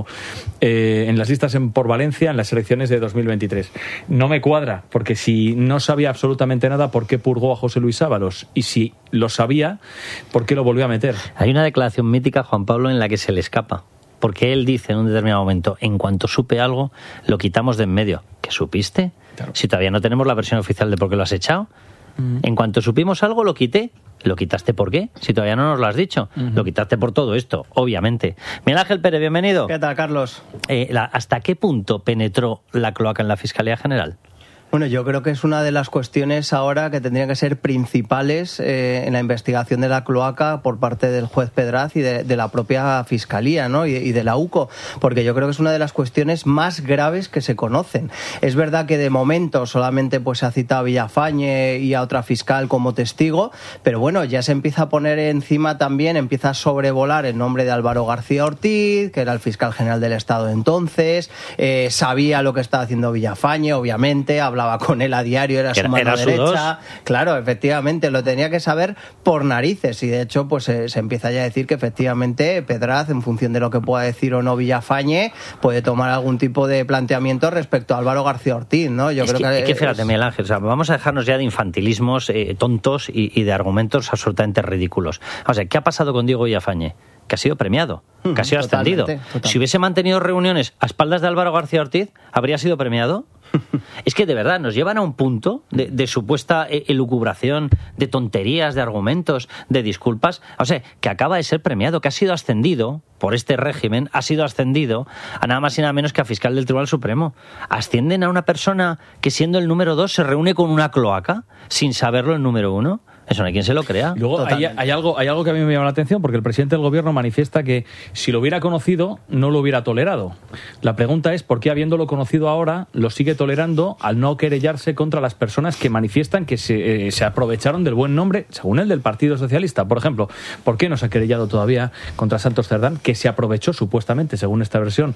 S5: en las listas por Valencia en las elecciones de 2023. No me cuadra, porque si no sabía absolutamente nada, ¿por qué purgó a José Luis Ábalos? Y si lo sabía, ¿por qué lo volvió a meter?
S1: Hay una declaración mítica, Juan Pablo, en la que se le escapa. Porque él dice en un determinado momento, en cuanto supe algo, lo quitamos de en medio. ¿Qué supiste? Claro. Si todavía no tenemos la versión oficial de por qué lo has echado. En cuanto supimos algo, lo quité. ¿Lo quitaste por qué? Si todavía no nos lo has dicho. Lo quitaste por todo esto, obviamente. Miguel Ángel Pérez, bienvenido.
S6: ¿Qué tal, Carlos?
S1: ¿Hasta qué punto penetró la cloaca en la Fiscalía General?
S6: Bueno, yo creo que es una de las cuestiones ahora que tendrían que ser principales en la investigación de la cloaca por parte del juez Pedraz y de la propia Fiscalía, ¿no? y de la UCO, porque yo creo que es una de las cuestiones más graves que se conocen. Es verdad que de momento solamente pues se ha citado a Villafañe y a otra fiscal como testigo, pero bueno, ya se empieza a poner encima también, empieza a sobrevolar el nombre de Álvaro García Ortiz, que era el fiscal general del Estado entonces, sabía lo que estaba haciendo Villafañe, obviamente, hablaba con él a diario, era su mano derecha. Claro, efectivamente, lo tenía que saber por narices y de hecho pues se empieza ya a decir que efectivamente Pedraz, en función de lo que pueda decir o no Villafañe, puede tomar algún tipo de planteamiento respecto a Álvaro García Ortiz, ¿no? Yo creo que
S1: fíjate, Miguel Ángel, o sea, vamos a dejarnos ya de infantilismos tontos y de argumentos absolutamente ridículos. O sea, ¿qué ha pasado con Diego Villafañe? Que ha sido premiado, que ha sido ascendido. Totalmente. Si hubiese mantenido reuniones a espaldas de Álvaro García Ortiz, ¿habría sido premiado? Es que de verdad nos llevan a un punto de supuesta elucubración, de tonterías, de argumentos, de disculpas. O sea, que acaba de ser premiado, que ha sido ascendido por este régimen, ha sido ascendido a nada más y nada menos que a fiscal del Tribunal Supremo. Ascienden a una persona que, siendo el número 2, se reúne con una cloaca sin saberlo el número 1. Eso no hay quien se lo crea.
S5: Luego hay algo que a mí me llama la atención, porque el presidente del gobierno manifiesta que si lo hubiera conocido no lo hubiera tolerado. La pregunta es por qué, habiéndolo conocido ahora, lo sigue tolerando al no querellarse contra las personas que manifiestan que se aprovecharon del buen nombre, según él, del Partido Socialista. Por ejemplo, ¿por qué no se ha querellado todavía contra Santos Cerdán, que se aprovechó supuestamente, según esta versión,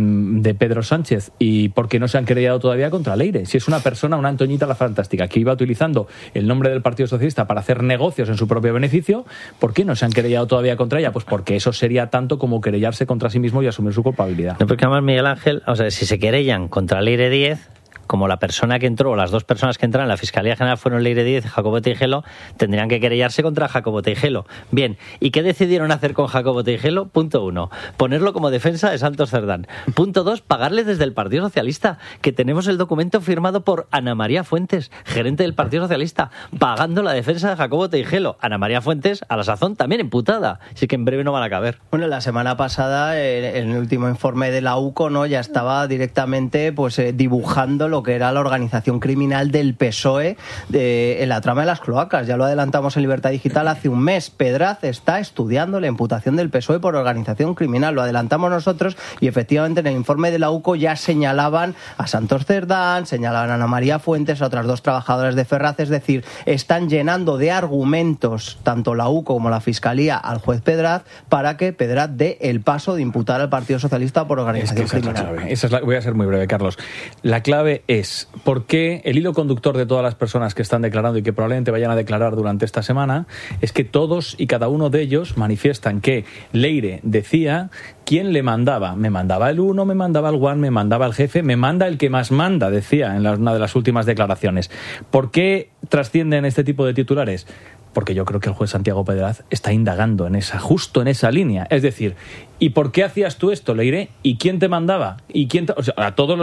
S5: de Pedro Sánchez? ¿Y por qué no se han querellado todavía contra Leire? Si es una persona, una Antoñita la Fantástica, que iba utilizando el nombre del Partido Socialista para hacer negocios en su propio beneficio, ¿por qué no se han querellado todavía contra ella? Pues porque eso sería tanto como querellarse contra sí mismo y asumir su culpabilidad.
S1: No, porque además, Miguel Ángel, o sea, si se querellan contra Leire Díez, como la persona que entró, o las dos personas que entraron en la Fiscalía General fueron Leire Díez y Jacobo Teijelo, tendrían que querellarse contra Jacobo Teijelo. Bien, ¿y qué decidieron hacer con Jacobo Teijelo? Punto 1, ponerlo como defensa de Santos Cerdán. Punto 2, pagarle desde el Partido Socialista, que tenemos el documento firmado por Ana María Fuentes, gerente del Partido Socialista, pagando la defensa de Jacobo Teijelo. Ana María Fuentes, a la sazón, también imputada, así que en breve no van a caber.
S6: Bueno, la semana pasada, en el último informe de la UCO, ¿no?, ya estaba directamente pues dibujando lo que era la organización criminal del PSOE en la trama de las cloacas. Ya lo adelantamos en Libertad Digital hace un mes. Pedraz está estudiando la imputación del PSOE por organización criminal. Lo adelantamos nosotros y efectivamente en el informe de la UCO ya señalaban a Santos Cerdán, señalaban a Ana María Fuentes, a otras dos trabajadoras de Ferraz. Es decir, están llenando de argumentos tanto la UCO como la Fiscalía al juez Pedraz para que Pedraz dé el paso de imputar al Partido Socialista por organización criminal.
S5: Voy a ser muy breve, Carlos. La clave es por qué el hilo conductor de todas las personas que están declarando y que probablemente vayan a declarar durante esta semana es que todos y cada uno de ellos manifiestan que Leire decía quién le mandaba. Me mandaba el 1, me mandaba el Juan, me mandaba el jefe, me manda el que más manda, decía en una de las últimas declaraciones. ¿Por qué trascienden este tipo de titulares? Porque yo creo que el juez Santiago Pedraz está indagando justo en esa línea. Es decir, ¿y por qué hacías tú esto, Leire? ¿Y quién te mandaba? ¿Y quién o sea, a todos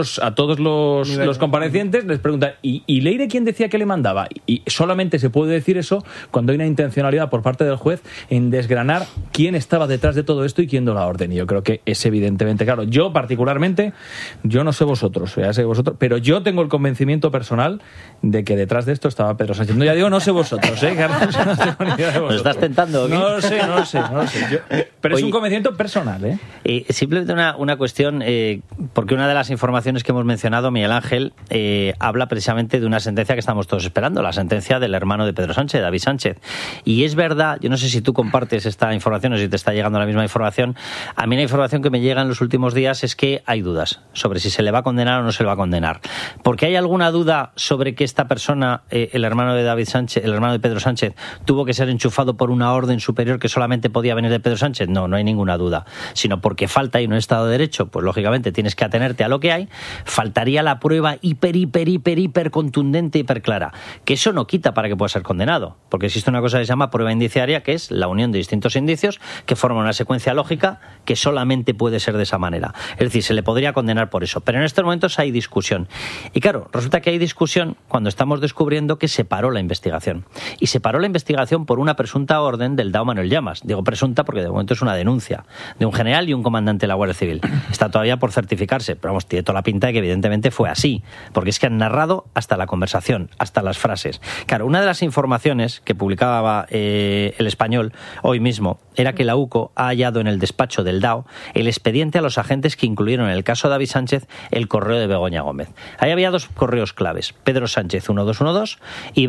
S5: los comparecientes les preguntan, ¿y Leire quién decía que le mandaba? Y solamente se puede decir eso cuando hay una intencionalidad por parte del juez en desgranar quién estaba detrás de todo esto y quién dio la orden. Y yo creo que es evidentemente claro. Yo particularmente, yo no sé vosotros, pero yo tengo el convencimiento personal de que detrás de esto estaba estaba Pedro Sánchez. No, ya digo, no sé vosotros, Carlos, no tengo ni idea de vosotros.
S1: ¿Nos estás tentando o qué?
S5: No lo sé. Pero es un convencimiento personal,
S1: Simplemente una cuestión, porque una de las informaciones que hemos mencionado, Miguel Ángel, habla precisamente de una sentencia que estamos todos esperando, la sentencia del hermano de Pedro Sánchez, David Sánchez. Y es verdad, yo no sé si tú compartes esta información o si te está llegando la misma información. A mí la información que me llega en los últimos días es que hay dudas sobre si se le va a condenar o no se le va a condenar. Porque hay alguna duda sobre que esta persona, el hermano de David Sánchez, el hermano de Pedro Sánchez, tuvo que ser enchufado por una orden superior que solamente podía venir de Pedro Sánchez. No hay ninguna duda. Sino porque falta ahí un Estado de Derecho, pues lógicamente tienes que atenerte a lo que hay. Faltaría la prueba hiper contundente, hiper clara. Que eso no quita para que pueda ser condenado. Porque existe una cosa que se llama prueba indiciaria, que es la unión de distintos indicios que forman una secuencia lógica que solamente puede ser de esa manera. Es decir, se le podría condenar por eso. Pero en estos momentos hay discusión. Y claro, resulta que hay discusión cuando estamos descubriendo que se paró la investigación. Y se paró la investigación por una presunta orden del DAO Manuel Llamas. Digo presunta porque de momento es una denuncia de un general y un comandante de la Guardia Civil. Está todavía por certificarse, pero vamos, tiene toda la pinta de que evidentemente fue así. Porque es que han narrado hasta la conversación, hasta las frases. Claro, una de las informaciones que publicaba El Español hoy mismo era que la UCO ha hallado en el despacho del DAO el expediente a los agentes que incluyeron en el caso David Sánchez el correo de Begoña Gómez. Ahí había dos correos claves, Pedro Sánchez 1212 y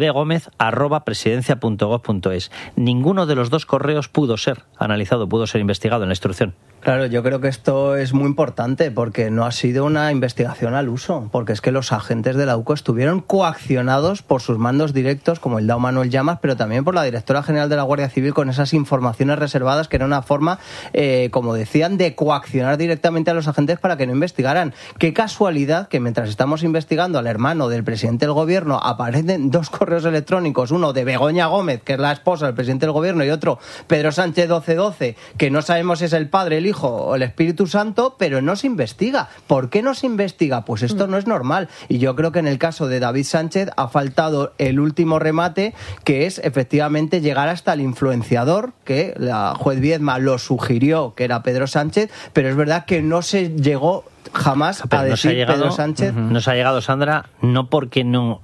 S1: bgomez@presidencia.gov.es. Ninguno de los dos correos pudo ser analizado, pudo ser investigado en la instrucción.
S6: Claro, yo creo que esto es muy importante porque no ha sido una investigación al uso, porque es que los agentes de la UCO estuvieron coaccionados por sus mandos directos, como el DAO Manuel Llamas, pero también por la Directora General de la Guardia Civil con esas informaciones reservadas, que era una forma, como decían, de coaccionar directamente a los agentes para que no investigaran. Qué casualidad que mientras estamos investigando al hermano del presidente del gobierno aparecen dos correos electrónicos, uno de Begoña Gómez, que es la esposa del presidente del gobierno, y otro Pedro Sánchez 1212, que no sabemos si es el padre, el hijo o el Espíritu Santo, pero no se investiga. ¿Por qué no se investiga? Pues esto no es normal. Y yo creo que en el caso de David Sánchez ha faltado el último remate, que es efectivamente llegar hasta el influenciador, que la juez Viedma lo sugirió, que era Pedro Sánchez, pero es verdad que no se llegó jamás a decir Pedro Sánchez.
S1: Nos ha llegado, Sandra, no porque no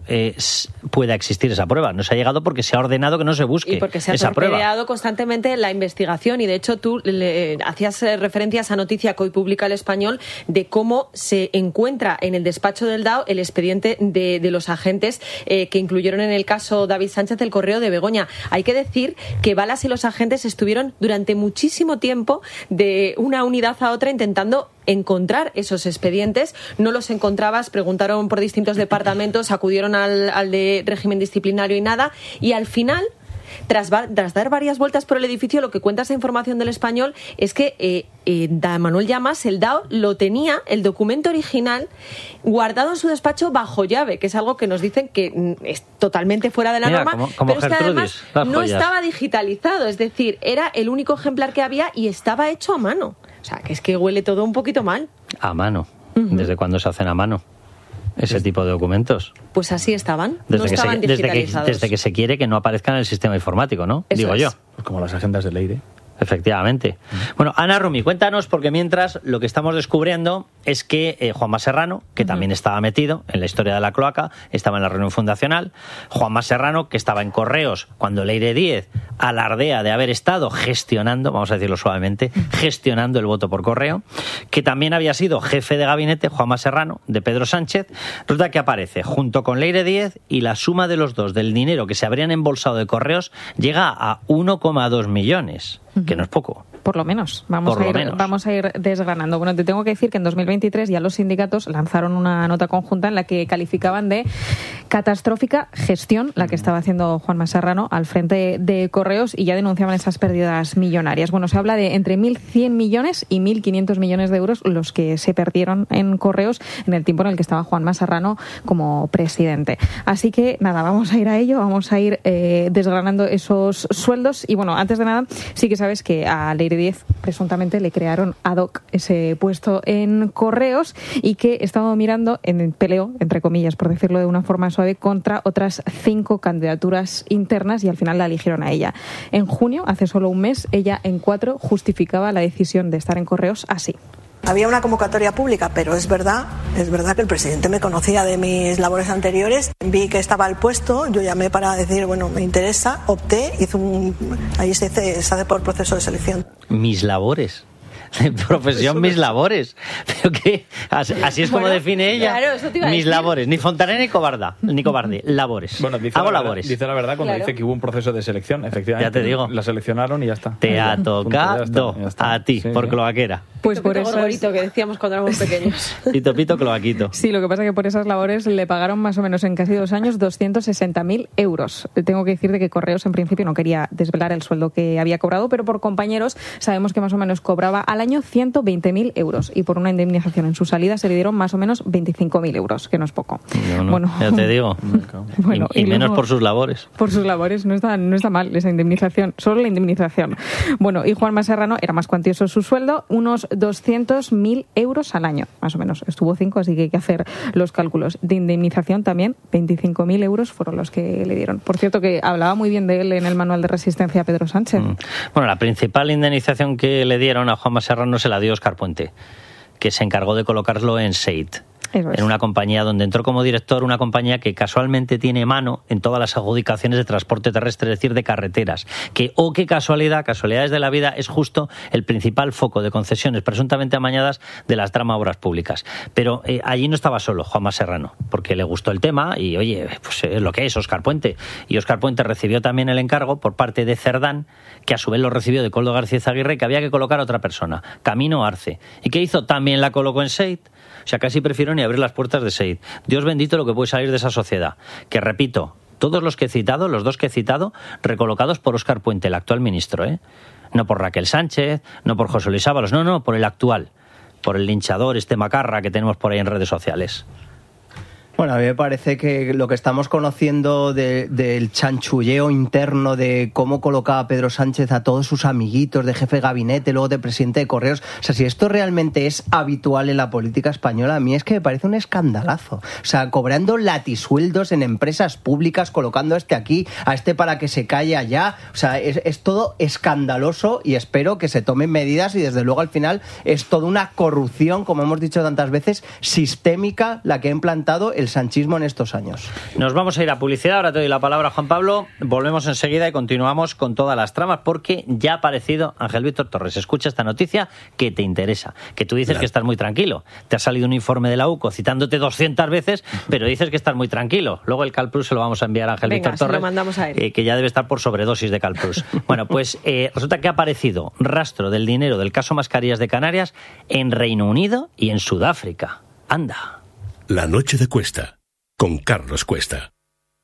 S1: pueda existir esa prueba, nos ha llegado porque se ha ordenado que no se busque esa prueba.
S3: Y porque se ha torpedeado constantemente la investigación, y de hecho tú hacías referencia a esa noticia que hoy publica El Español de cómo se encuentra en el despacho del DAO el expediente de los agentes que incluyeron en el caso David Sánchez el correo de Begoña. Hay que decir que Balas y los agentes estuvieron durante muchísimo tiempo de una unidad a otra intentando encontrar esos expedientes. No los encontrabas, preguntaron por distintos departamentos, acudieron al de régimen disciplinario y nada, y al final, tras dar varias vueltas por el edificio, lo que cuenta esa información del Español es que Manuel Llamas, el DAO, lo tenía, el documento original, guardado en su despacho bajo llave, que es algo que nos dicen que es totalmente fuera de la norma, pero es que además no estaba digitalizado, es decir, era el único ejemplar que había y estaba hecho a mano. O sea, que es que huele todo un poquito mal.
S1: A mano. ¿Desde cuándo se hacen a mano ese tipo de documentos?
S3: Pues así estaban. No estaban digitalizados.
S1: Desde que se quiere que no aparezcan en el sistema informático, ¿no?
S3: Eso
S1: digo
S3: es.
S1: yo.
S5: Pues como las agendas de Leire.
S1: Efectivamente. Bueno, Ana Rumi, cuéntanos, porque mientras lo que estamos descubriendo es que Juanma Serrano, que también estaba metido en la historia de la cloaca, estaba en la reunión fundacional. Juanma Serrano, que estaba en Correos cuando Leire Díez alardea de haber estado gestionando, vamos a decirlo suavemente, gestionando el voto por correo, que también había sido jefe de gabinete, Juanma Serrano, de Pedro Sánchez. Resulta que aparece junto con Leire Díez, y la suma de los dos del dinero que se habrían embolsado de Correos llega a 1,2 millones. Que no es poco.
S7: Por lo menos. Vamos a ir desgranando. Bueno, te tengo que decir que en 2023 ya los sindicatos lanzaron una nota conjunta en la que calificaban de catastrófica gestión la que estaba haciendo Juanma Serrano al frente de Correos, y ya denunciaban esas pérdidas millonarias. Bueno, se habla de entre 1.100 millones y 1.500 millones de euros los que se perdieron en Correos en el tiempo en el que estaba Juanma Serrano como presidente. Así que, nada, vamos a ir a ello, vamos a ir desgranando esos sueldos. Y bueno, antes de nada, sí que sabes que a Leire Díez presuntamente le crearon ad hoc ese puesto en Correos, y que estaba mirando en peleo, entre comillas, por decirlo de una forma suave, contra otras 5 candidaturas internas, y al final la eligieron a ella. En junio, hace solo un mes, ella en 4 justificaba la decisión de estar en Correos así.
S8: Había una convocatoria pública, pero es verdad que el presidente me conocía de mis labores anteriores. Vi que estaba el puesto, yo llamé para decir, bueno, me interesa, opté, ahí se hace por proceso de selección.
S1: Mis labores. Profesión, mis labores. Pero que así es como define ella.
S3: Claro, eso te iba a
S1: mis
S3: decir.
S1: labores, ni fontanera ni cobarde, labores.
S5: Bueno,
S1: hago labores.
S5: Dice la verdad cuando dice que hubo un proceso de selección, efectivamente.
S1: Ya te digo.
S5: La seleccionaron y ya está.
S1: Te ha tocado
S5: ya está.
S1: a ti,
S5: Sí,
S1: por
S5: sí.
S1: cloaquera.
S7: Pues por eso
S3: gorgorito que decíamos cuando éramos pequeños.
S1: Pito, cloaquito.
S7: Sí, lo que pasa es que por esas labores le pagaron más o menos en casi 2 años 260.000 euros. Tengo que decir de que Correos en principio no quería desvelar el sueldo que había cobrado, pero por compañeros sabemos que más o menos cobraba al año 120.000 euros y por una indemnización en su salida se le dieron más o menos 25.000 euros, que no es poco.
S1: No,
S7: Bueno,
S1: ya te digo.
S7: Bueno,
S1: y menos
S7: luego,
S1: por sus labores.
S7: por sus labores, no está mal esa indemnización, solo la indemnización. Bueno, y Juanma Serrano era más cuantioso su sueldo, unos 200.000 euros al año, más o menos. Estuvo 5, así que hay que hacer los cálculos. De indemnización también, 25.000 euros fueron los que le dieron. Por cierto, que hablaba muy bien de él en el manual de resistencia Pedro Sánchez.
S1: Bueno, la principal indemnización que le dieron a Juanma Serrano se la dio Óscar Puente, que se encargó de colocarlo en SEIT. En una compañía donde entró como director, una compañía que casualmente tiene mano en todas las adjudicaciones de transporte terrestre, es decir, de carreteras. Qué casualidades de la vida, es justo el principal foco de concesiones presuntamente amañadas de las trama obras públicas. Pero allí no estaba solo Juanma Serrano, porque le gustó el tema y, oye, pues es lo que es Óscar Puente. Y Óscar Puente recibió también el encargo por parte de Cerdán, que a su vez lo recibió de Koldo García Aguirre, que había que colocar a otra persona, Camino Arce. ¿Y qué hizo? También la colocó en SEIT. O sea, casi prefiero ni abrir las puertas de SEIT. Dios bendito lo que puede salir de esa sociedad. Que, repito, todos los que he citado, los dos que he citado, recolocados por Óscar Puente, el actual ministro, ¿eh? No por Raquel Sánchez, no por José Luis Ábalos, no, por el actual. Por el linchador, macarra que tenemos por ahí en redes sociales.
S6: Bueno, a mí me parece que lo que estamos conociendo del chanchulleo interno de cómo colocaba Pedro Sánchez a todos sus amiguitos de jefe de gabinete, luego de presidente de Correos, o sea, si esto realmente es habitual en la política española, a mí es que me parece un escandalazo. O sea, cobrando latisueldos en empresas públicas, colocando a este aquí, a este para que se calle allá, o sea, es todo escandaloso y espero que se tomen medidas y desde luego al final es toda una corrupción, como hemos dicho tantas veces, sistémica la que ha implantado el sanchismo en estos años.
S1: Nos vamos a ir a publicidad, ahora te doy la palabra, Juan Pablo, volvemos enseguida y continuamos con todas las tramas porque ya ha aparecido Ángel Víctor Torres. Escucha esta noticia que te interesa, que tú dices que estás muy tranquilo. Te ha salido un informe de la UCO citándote 200 veces, pero dices que estás muy tranquilo. Luego el Calplus se lo vamos a enviar a Ángel Víctor Torres,
S3: lo mandamos a él.
S1: Que ya debe estar por sobredosis de Calplus. Bueno, pues resulta que ha aparecido rastro del dinero del caso Mascarillas de Canarias en Reino Unido y en Sudáfrica. Anda.
S2: La noche de Cuesta, con Carlos Cuesta.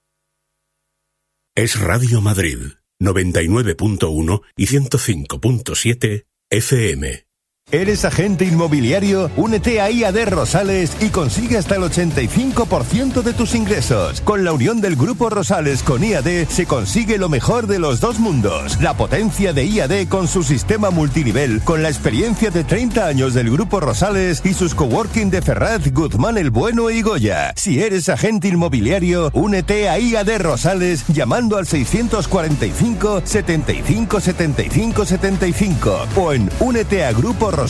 S2: Es Radio Madrid, 99.1 y 105.7 FM.
S9: ¿Eres agente inmobiliario? Únete a IAD Rosales y consigue hasta el 85% de tus ingresos. Con la unión del Grupo Rosales con IAD se consigue lo mejor de los dos mundos. La potencia de IAD con su sistema multinivel, con la experiencia de 30 años del Grupo Rosales y sus coworking de Ferraz, Guzmán el Bueno y Goya. Si eres agente inmobiliario, únete a IAD Rosales llamando al 645 75 75 75 o en úneteagruporosales.com.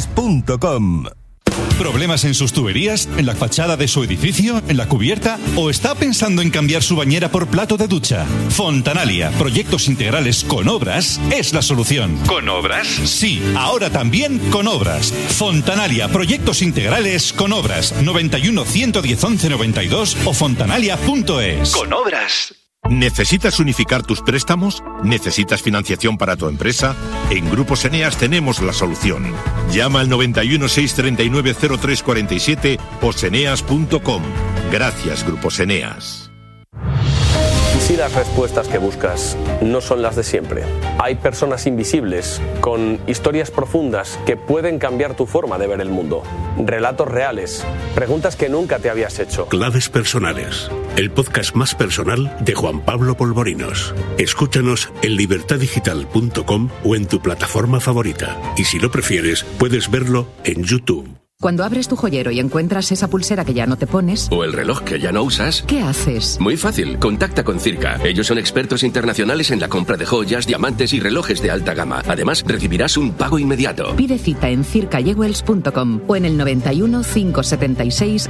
S23: ¿Problemas en sus tuberías? ¿En la fachada de su edificio? ¿En la cubierta? ¿O está pensando en cambiar su bañera por plato de ducha? Fontanalia, proyectos integrales con obras, es la solución. ¿Con obras? Sí, ahora también con obras. Fontanalia, proyectos integrales con obras. 91 110 11 92 o fontanalia.es.
S24: Con obras. ¿Necesitas unificar tus préstamos? ¿Necesitas financiación para tu empresa? En Grupos Eneas tenemos la solución. Llama al 91 639 0347 o seneas.com. Gracias, Grupos Eneas.
S25: Si las respuestas que buscas no son las de siempre, hay personas invisibles con historias profundas que pueden cambiar tu forma de ver el mundo. Relatos reales, preguntas que nunca te habías hecho.
S2: Claves personales, el podcast más personal de Juan Pablo Polvorinos. Escúchanos en libertadigital.com o en tu plataforma favorita. Y si lo prefieres, puedes verlo en YouTube.
S10: Cuando abres tu joyero y encuentras esa pulsera que ya no te pones...
S11: O el reloj que ya no usas...
S10: ¿Qué haces?
S11: Muy fácil, contacta con Circa. Ellos son expertos internacionales en la compra de joyas, diamantes y relojes de alta gama. Además, recibirás un pago inmediato.
S10: Pide cita en circajewels.com o en el 91 576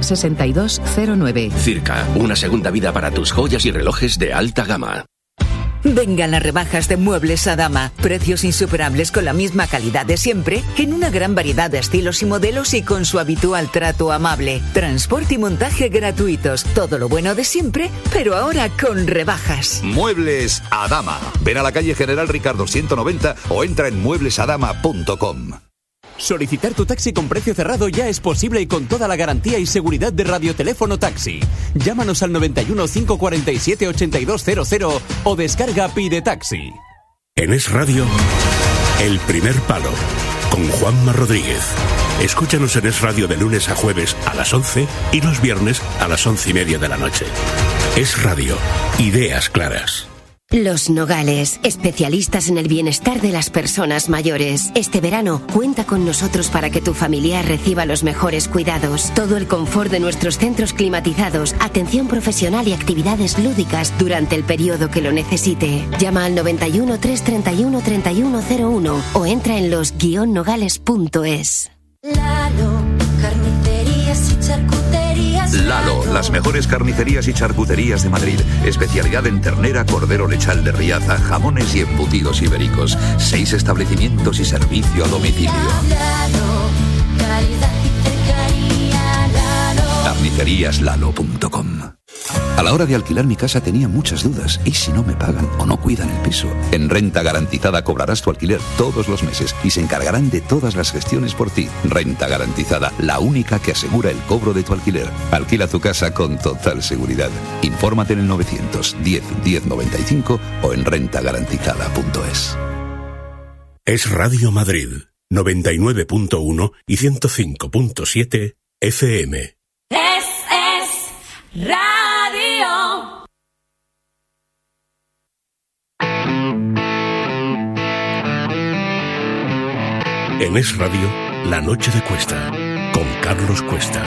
S10: 6209.
S11: Circa, una segunda vida para tus joyas y relojes de alta gama.
S14: Vengan las rebajas de Muebles Adama. Precios insuperables con la misma calidad de siempre, en una gran variedad de estilos y modelos y con su habitual trato amable. Transporte y montaje gratuitos. Todo lo bueno de siempre, pero ahora con rebajas.
S16: Muebles Adama. Ven a la calle General Ricardo 190 o entra en mueblesadama.com.
S18: Solicitar tu taxi con precio cerrado ya es posible y con toda la garantía y seguridad de Radioteléfono Taxi. Llámanos al 91 547 8200 o descarga Pide Taxi.
S2: En Es Radio, El Primer Palo, con Juanma Rodríguez. Escúchanos en Es Radio de lunes a jueves a las 11 y los viernes a las 11:30 de la noche. Es Radio, ideas claras.
S26: Los Nogales, especialistas en el bienestar de las personas mayores. Este verano, cuenta con nosotros para que tu familiar reciba los mejores cuidados. Todo el confort de nuestros centros climatizados, atención profesional y actividades lúdicas durante el periodo que lo necesite. Llama al 91 331 3101 o entra en los-nogales.es.
S15: Lalo, carnicerías y charcuterías.
S16: Lalo, las mejores carnicerías y charcuterías de Madrid. Especialidad en ternera, cordero lechal de Riaza, jamones y embutidos ibéricos. 6 establecimientos y servicio a domicilio.
S15: Lalo, calidad y cercanía. Lalo.
S16: Carniceríaslalo.com. A la hora de alquilar mi casa tenía muchas dudas. ¿Y si no me pagan o no cuidan el piso? En Renta Garantizada cobrarás tu alquiler todos los meses y se encargarán de todas las gestiones por ti. Renta Garantizada, la única que asegura el cobro de tu alquiler. Alquila tu casa con total seguridad. Infórmate en el 910 1095 o en rentagarantizada.es.
S2: Es Radio Madrid, 99.1 y 105.7 FM.
S15: Es Radio.
S2: En Es Radio, La Noche de Cuesta, con Carlos Cuesta.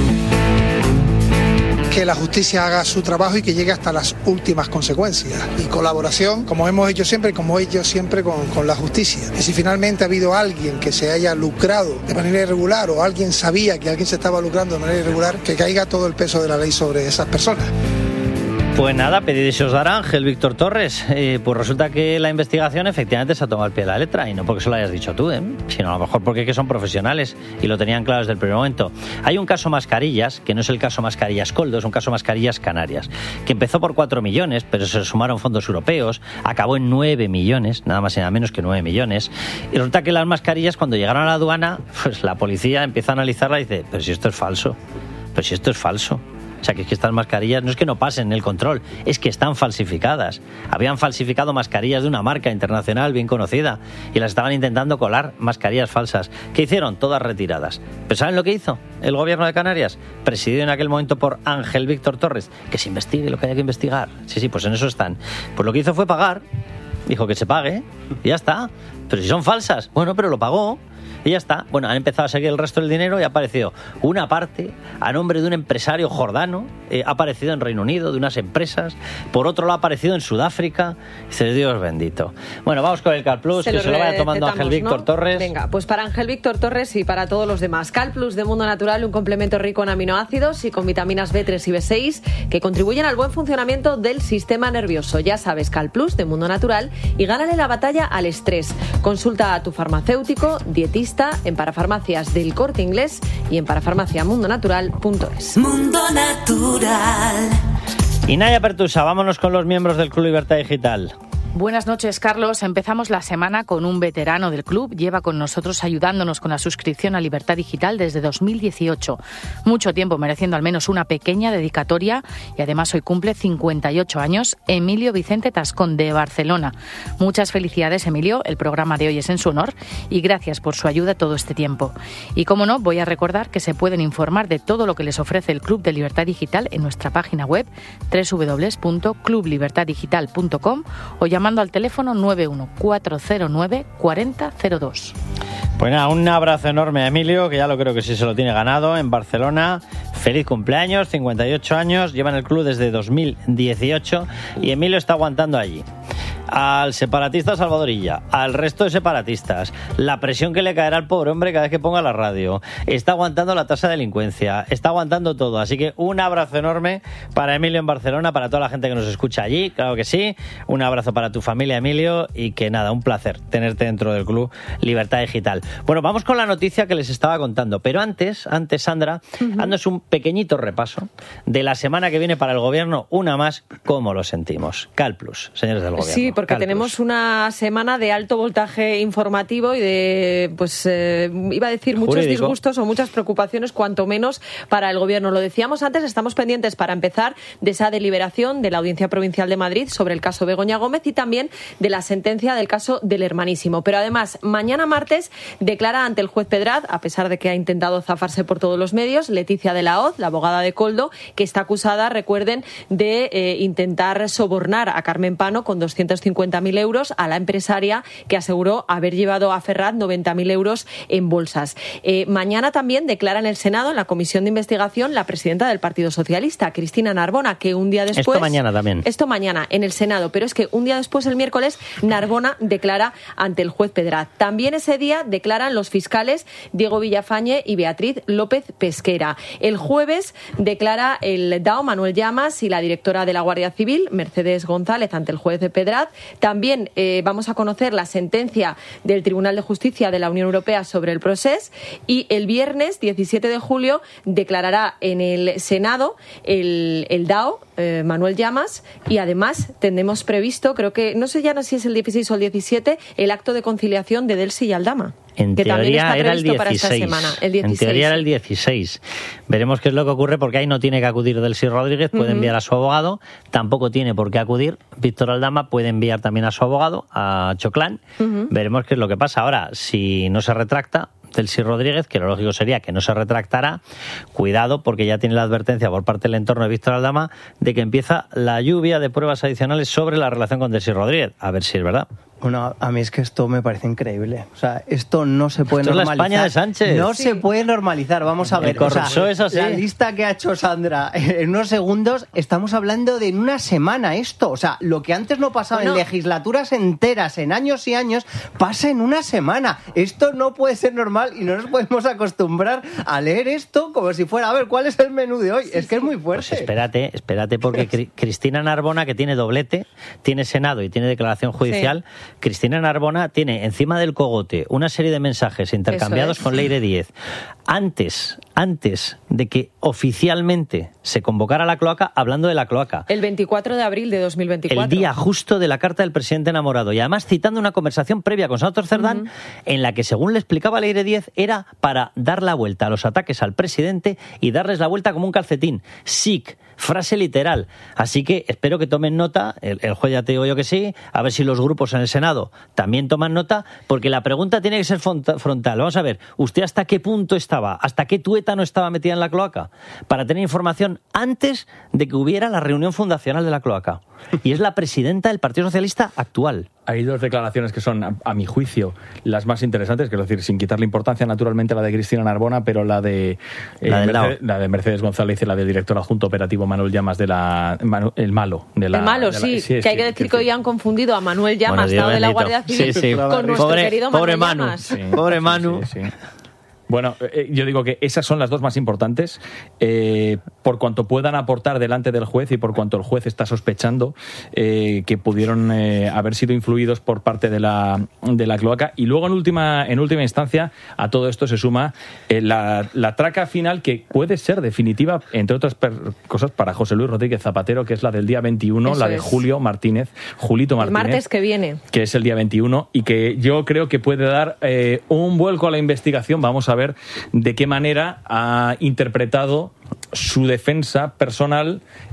S27: Que la justicia haga su trabajo y que llegue hasta las últimas consecuencias. Y colaboración, como hemos hecho siempre, como he hecho siempre con la justicia. Y si finalmente ha habido alguien que se haya lucrado de manera irregular o alguien sabía que alguien se estaba lucrando de manera irregular, que caiga todo el peso de la ley sobre esas personas.
S1: Pues nada, pedid y se os dará, Ángel Víctor Torres. Pues resulta que la investigación efectivamente se ha tomado al pie de la letra, y no porque se lo hayas dicho tú, sino a lo mejor porque que son profesionales y lo tenían claro desde el primer momento. Hay un caso Mascarillas, que no es el caso Mascarillas Coldo, es un caso Mascarillas Canarias, que empezó por 4 millones, pero se sumaron fondos europeos, acabó en 9 millones, nada más y nada menos que 9 millones, y resulta que las mascarillas, cuando llegaron a la aduana, pues la policía empieza a analizarla y dice, pero si esto es falso, pero si esto es falso. O sea, que es que estas mascarillas no es que no pasen el control, es que están falsificadas. Habían falsificado mascarillas de una marca internacional bien conocida y las estaban intentando colar mascarillas falsas. ¿Qué hicieron? Todas retiradas. ¿Pero saben lo que hizo el gobierno de Canarias? Presidido en aquel momento por Ángel Víctor Torres. Que se investigue lo que haya que investigar. Sí, pues en eso están. Pues lo que hizo fue pagar. Dijo que se pague y ya está. Pero si son falsas, bueno, pero lo pagó. Y ya está. Bueno, han empezado a seguir el resto del dinero y ha aparecido una parte a nombre de un empresario jordano, ha aparecido en Reino Unido, de unas empresas. Por otro lado ha aparecido en Sudáfrica. Dice, Dios bendito. Bueno, vamos con el CalPlus, que se lo vaya tomando Ángel Víctor Torres.
S3: Venga, pues para Ángel Víctor Torres y para todos los demás. CalPlus de Mundo Natural, un complemento rico en aminoácidos y con vitaminas B3 y B6 que contribuyen al buen funcionamiento del sistema nervioso. Ya sabes, CalPlus de Mundo Natural, y gánale la batalla al estrés. Consulta a tu farmacéutico, dietista, en parafarmacias del Corte Inglés y en parafarmaciamundonatural.es.
S15: Mundo Natural.
S1: Y Naya Pertusa, vámonos con los miembros del Club Libertad Digital.
S20: Buenas noches, Carlos. Empezamos la semana con un veterano del club. Lleva con nosotros ayudándonos con la suscripción a Libertad Digital desde 2018. Mucho tiempo mereciendo al menos una pequeña dedicatoria, y además hoy cumple 58 años. Emilio Vicente Tascón, de Barcelona. Muchas felicidades, Emilio. El programa de hoy es en su honor y gracias por su ayuda todo este tiempo. Y como no, voy a recordar que se pueden informar de todo lo que les ofrece el Club de Libertad Digital en nuestra página web www.clublibertaddigital.com o llamando al teléfono 91409 4002.
S1: Pues nada, un abrazo enorme a Emilio, que ya lo creo que sí se lo tiene ganado en Barcelona. Feliz cumpleaños, 58 años, lleva en el club desde 2018 y Emilio está aguantando allí. Al separatista Salvadorilla, al resto de separatistas, la presión que le caerá al pobre hombre cada vez que ponga la radio, está aguantando la tasa de delincuencia, está aguantando todo, así que un abrazo enorme para Emilio en Barcelona, para toda la gente que nos escucha allí, claro que sí, un abrazo para tu familia, Emilio, y que nada, un placer tenerte dentro del club Libertad Digital. Bueno, vamos con la noticia que les estaba contando, pero antes Sandra, haznos un pequeñito repaso de la semana que viene para el gobierno, una más, ¿cómo lo sentimos? CalPlus, señores del gobierno.
S3: Sí, porque tenemos una semana de alto voltaje informativo y de, pues, iba a decir muchos
S1: jurídico,
S3: disgustos o muchas preocupaciones, cuanto menos para el gobierno. Lo decíamos antes, estamos pendientes para empezar de esa deliberación de la Audiencia Provincial de Madrid sobre el caso Begoña Gómez y también de la sentencia del caso del Hermanísimo. Pero además, mañana martes declara ante el juez Pedraz, a pesar de que ha intentado zafarse por todos los medios, Leticia de la Hoz, la abogada de Koldo, que está acusada, recuerden, de intentar sobornar a Carmen Pano con 250.000 euros a la empresaria que aseguró haber llevado a Ferraz 90.000 euros en bolsas. Mañana también declara en el Senado, en la comisión de investigación, la presidenta del Partido Socialista, Cristina Narbona, que un día después...
S1: Esto mañana también.
S3: Esto mañana en el Senado, pero es que un día después, el miércoles, Narbona declara ante el juez Pedraz. También ese día declaran los fiscales Diego Villafañe y Beatriz López Pesquera. El jueves declara el DAO Manuel Llamas y la directora de la Guardia Civil, Mercedes González, ante el juez Pedraz. También vamos a conocer la sentencia del Tribunal de Justicia de la Unión Europea sobre el Procés y el viernes 17 de julio declarará en el Senado el DAO Manuel Llamas y además tenemos previsto, creo que no sé ya si es el 16 o el 17, el acto de conciliación de Delsi y Aldama.
S1: En
S3: que
S1: teoría era el 16.
S3: Para esta semana, el 16.
S1: En teoría era el 16. Veremos qué es lo que ocurre porque ahí no tiene que acudir Delsi Rodríguez, puede enviar a su abogado, tampoco tiene por qué acudir Víctor Aldama, puede enviar también a su abogado, a Choclán. Veremos qué es lo que pasa. Ahora, si no se retracta Delsi Rodríguez, que lo lógico sería que no se retractara, cuidado porque ya tiene la advertencia por parte del entorno de Víctor Aldama de que empieza la lluvia de pruebas adicionales sobre la relación con Delsi Rodríguez. A ver si es verdad.
S6: Bueno, a mí es que esto me parece increíble. O sea, esto no se puede normalizar.
S1: Esto es la España de Sánchez.
S6: No se puede normalizar. Vamos a ver.
S1: Es así.
S6: La lista que ha hecho Sandra en unos segundos, estamos hablando de en una semana esto. O sea, lo que antes no pasaba en legislaturas enteras, en años y años, pasa en una semana. Esto no puede ser normal y no nos podemos acostumbrar a leer esto como si fuera, a ver, ¿cuál es el menú de hoy? Es que es muy fuerte.
S1: Pues espérate, porque Cristina Narbona, que tiene doblete, tiene Senado y tiene declaración judicial, sí. Cristina Narbona tiene encima del cogote una serie de mensajes intercambiados con Leire Díez antes de que oficialmente se convocara la cloaca, hablando de la cloaca.
S3: El 24 de abril de 2024.
S1: El día justo de la carta del presidente enamorado. Y además citando una conversación previa con Santos Cerdán en la que, según le explicaba Leire Díez, era para dar la vuelta a los ataques al presidente y darles la vuelta como un calcetín. SIC. Frase literal. Así que espero que tomen nota, el juez ya te digo yo que sí, a ver si los grupos en el Senado también toman nota, porque la pregunta tiene que ser frontal. Vamos a ver, ¿usted hasta qué punto estaba, hasta qué tuétano estaba metida en la cloaca? Para tener información antes de que hubiera la reunión fundacional de la cloaca. Y es la presidenta del Partido Socialista actual.
S5: Hay dos declaraciones que son, a mi juicio, las más interesantes, quiero decir, sin quitarle importancia, naturalmente, la de Cristina Narbona, pero la de Mercedes González y la del director adjunto operativo Manuel Llamas de el malo,
S3: sí, que hay que decir que hoy han confundido a Manuel Llamas, Estado de la Guardia Civil, con nuestro querido Manuel Llamas.
S1: Sí. Pobre Manu.
S5: Sí. Bueno, yo digo que esas son las dos más importantes, por cuanto puedan aportar delante del juez y por cuanto el juez está sospechando que pudieron haber sido influidos por parte de la cloaca. Y luego, en última instancia, a todo esto se suma la traca final, que puede ser definitiva, entre otras cosas, para José Luis Rodríguez Zapatero, que es la del día 21, eso la de Julito Martínez.
S3: El martes que viene.
S5: Que es el día 21 y que yo creo que puede dar un vuelco a la investigación. Vamos a ver de qué manera ha interpretado su defensa personal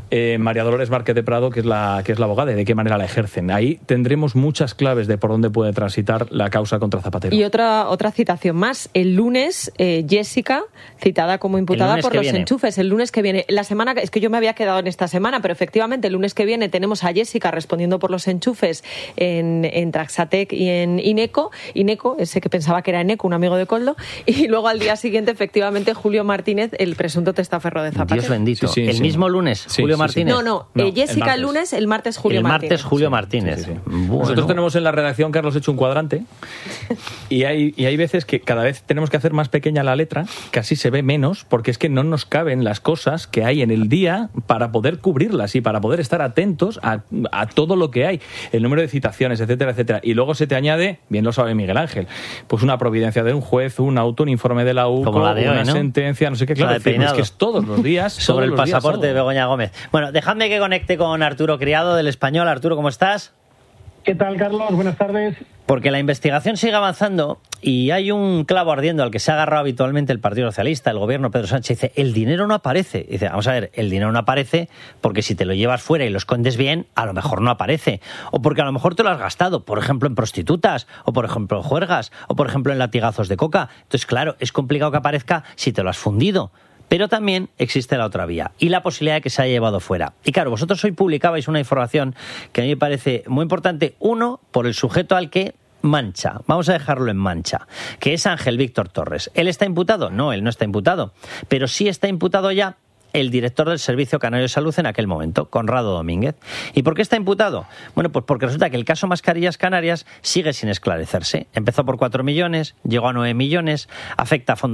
S5: María Dolores Márquez de Prado, que es la abogada, y de qué manera la ejercen. Ahí tendremos muchas claves de por dónde puede transitar la causa contra Zapatero.
S3: Y otra citación más. El lunes, Jessica, citada como imputada por los enchufes. El lunes que viene. La semana, es que yo me había quedado en esta semana, pero efectivamente el lunes que viene tenemos a Jessica respondiendo por los enchufes en Traxatec y en Ineco, ese que pensaba que era Eneco, un amigo de Coldo, y luego al día siguiente efectivamente Julio Martínez, el presunto testaferro de Zapatero.
S1: Dios bendito. Mismo lunes, Julio Martínez.
S3: No, Jessica el lunes, el martes Julio Martínez.
S1: El martes Julio Martínez.
S5: Bueno. Nosotros tenemos en la redacción, Carlos, hecho un cuadrante y hay veces que cada vez tenemos que hacer más pequeña la letra, que así se ve menos, porque es que no nos caben las cosas que hay en el día para poder cubrirlas y para poder estar atentos a todo lo que hay, el número de citaciones, etcétera, etcétera. Y luego se te añade, bien lo sabe Miguel Ángel, pues una providencia de un juez, un auto, un informe de la UCO, una sentencia, no sé qué, claro, es que es todos los días.
S1: Sobre el pasaporte de Begoña Gómez. Bueno, dejadme que conecte con Arturo Criado del Español. Arturo, ¿cómo estás?
S4: ¿Qué tal, Carlos? Buenas tardes.
S1: Porque la investigación sigue avanzando y hay un clavo ardiendo al que se ha agarrado habitualmente el Partido Socialista, el gobierno, Pedro Sánchez. Dice, el dinero no aparece. Dice, vamos a ver, el dinero no aparece porque si te lo llevas fuera y lo escondes bien, a lo mejor no aparece. O porque a lo mejor te lo has gastado, por ejemplo, en prostitutas, o por ejemplo en juergas, o por ejemplo en latigazos de coca. Entonces, claro, es complicado que aparezca si te lo has fundido. Pero también existe la otra vía y la posibilidad de que se haya llevado fuera. Y claro, vosotros hoy publicabais una información que a mí me parece muy importante. Uno, por el sujeto al que mancha. Vamos a dejarlo en mancha. Que es Ángel Víctor Torres. ¿Él está imputado? No, él no está imputado. Pero sí está imputado ya el director del Servicio Canario de Salud en aquel momento, Conrado Domínguez. ¿Y por qué está imputado? Bueno, pues porque resulta que el caso Mascarillas Canarias sigue sin esclarecerse. Empezó por 4 millones, llegó a 9 millones, afecta a fondos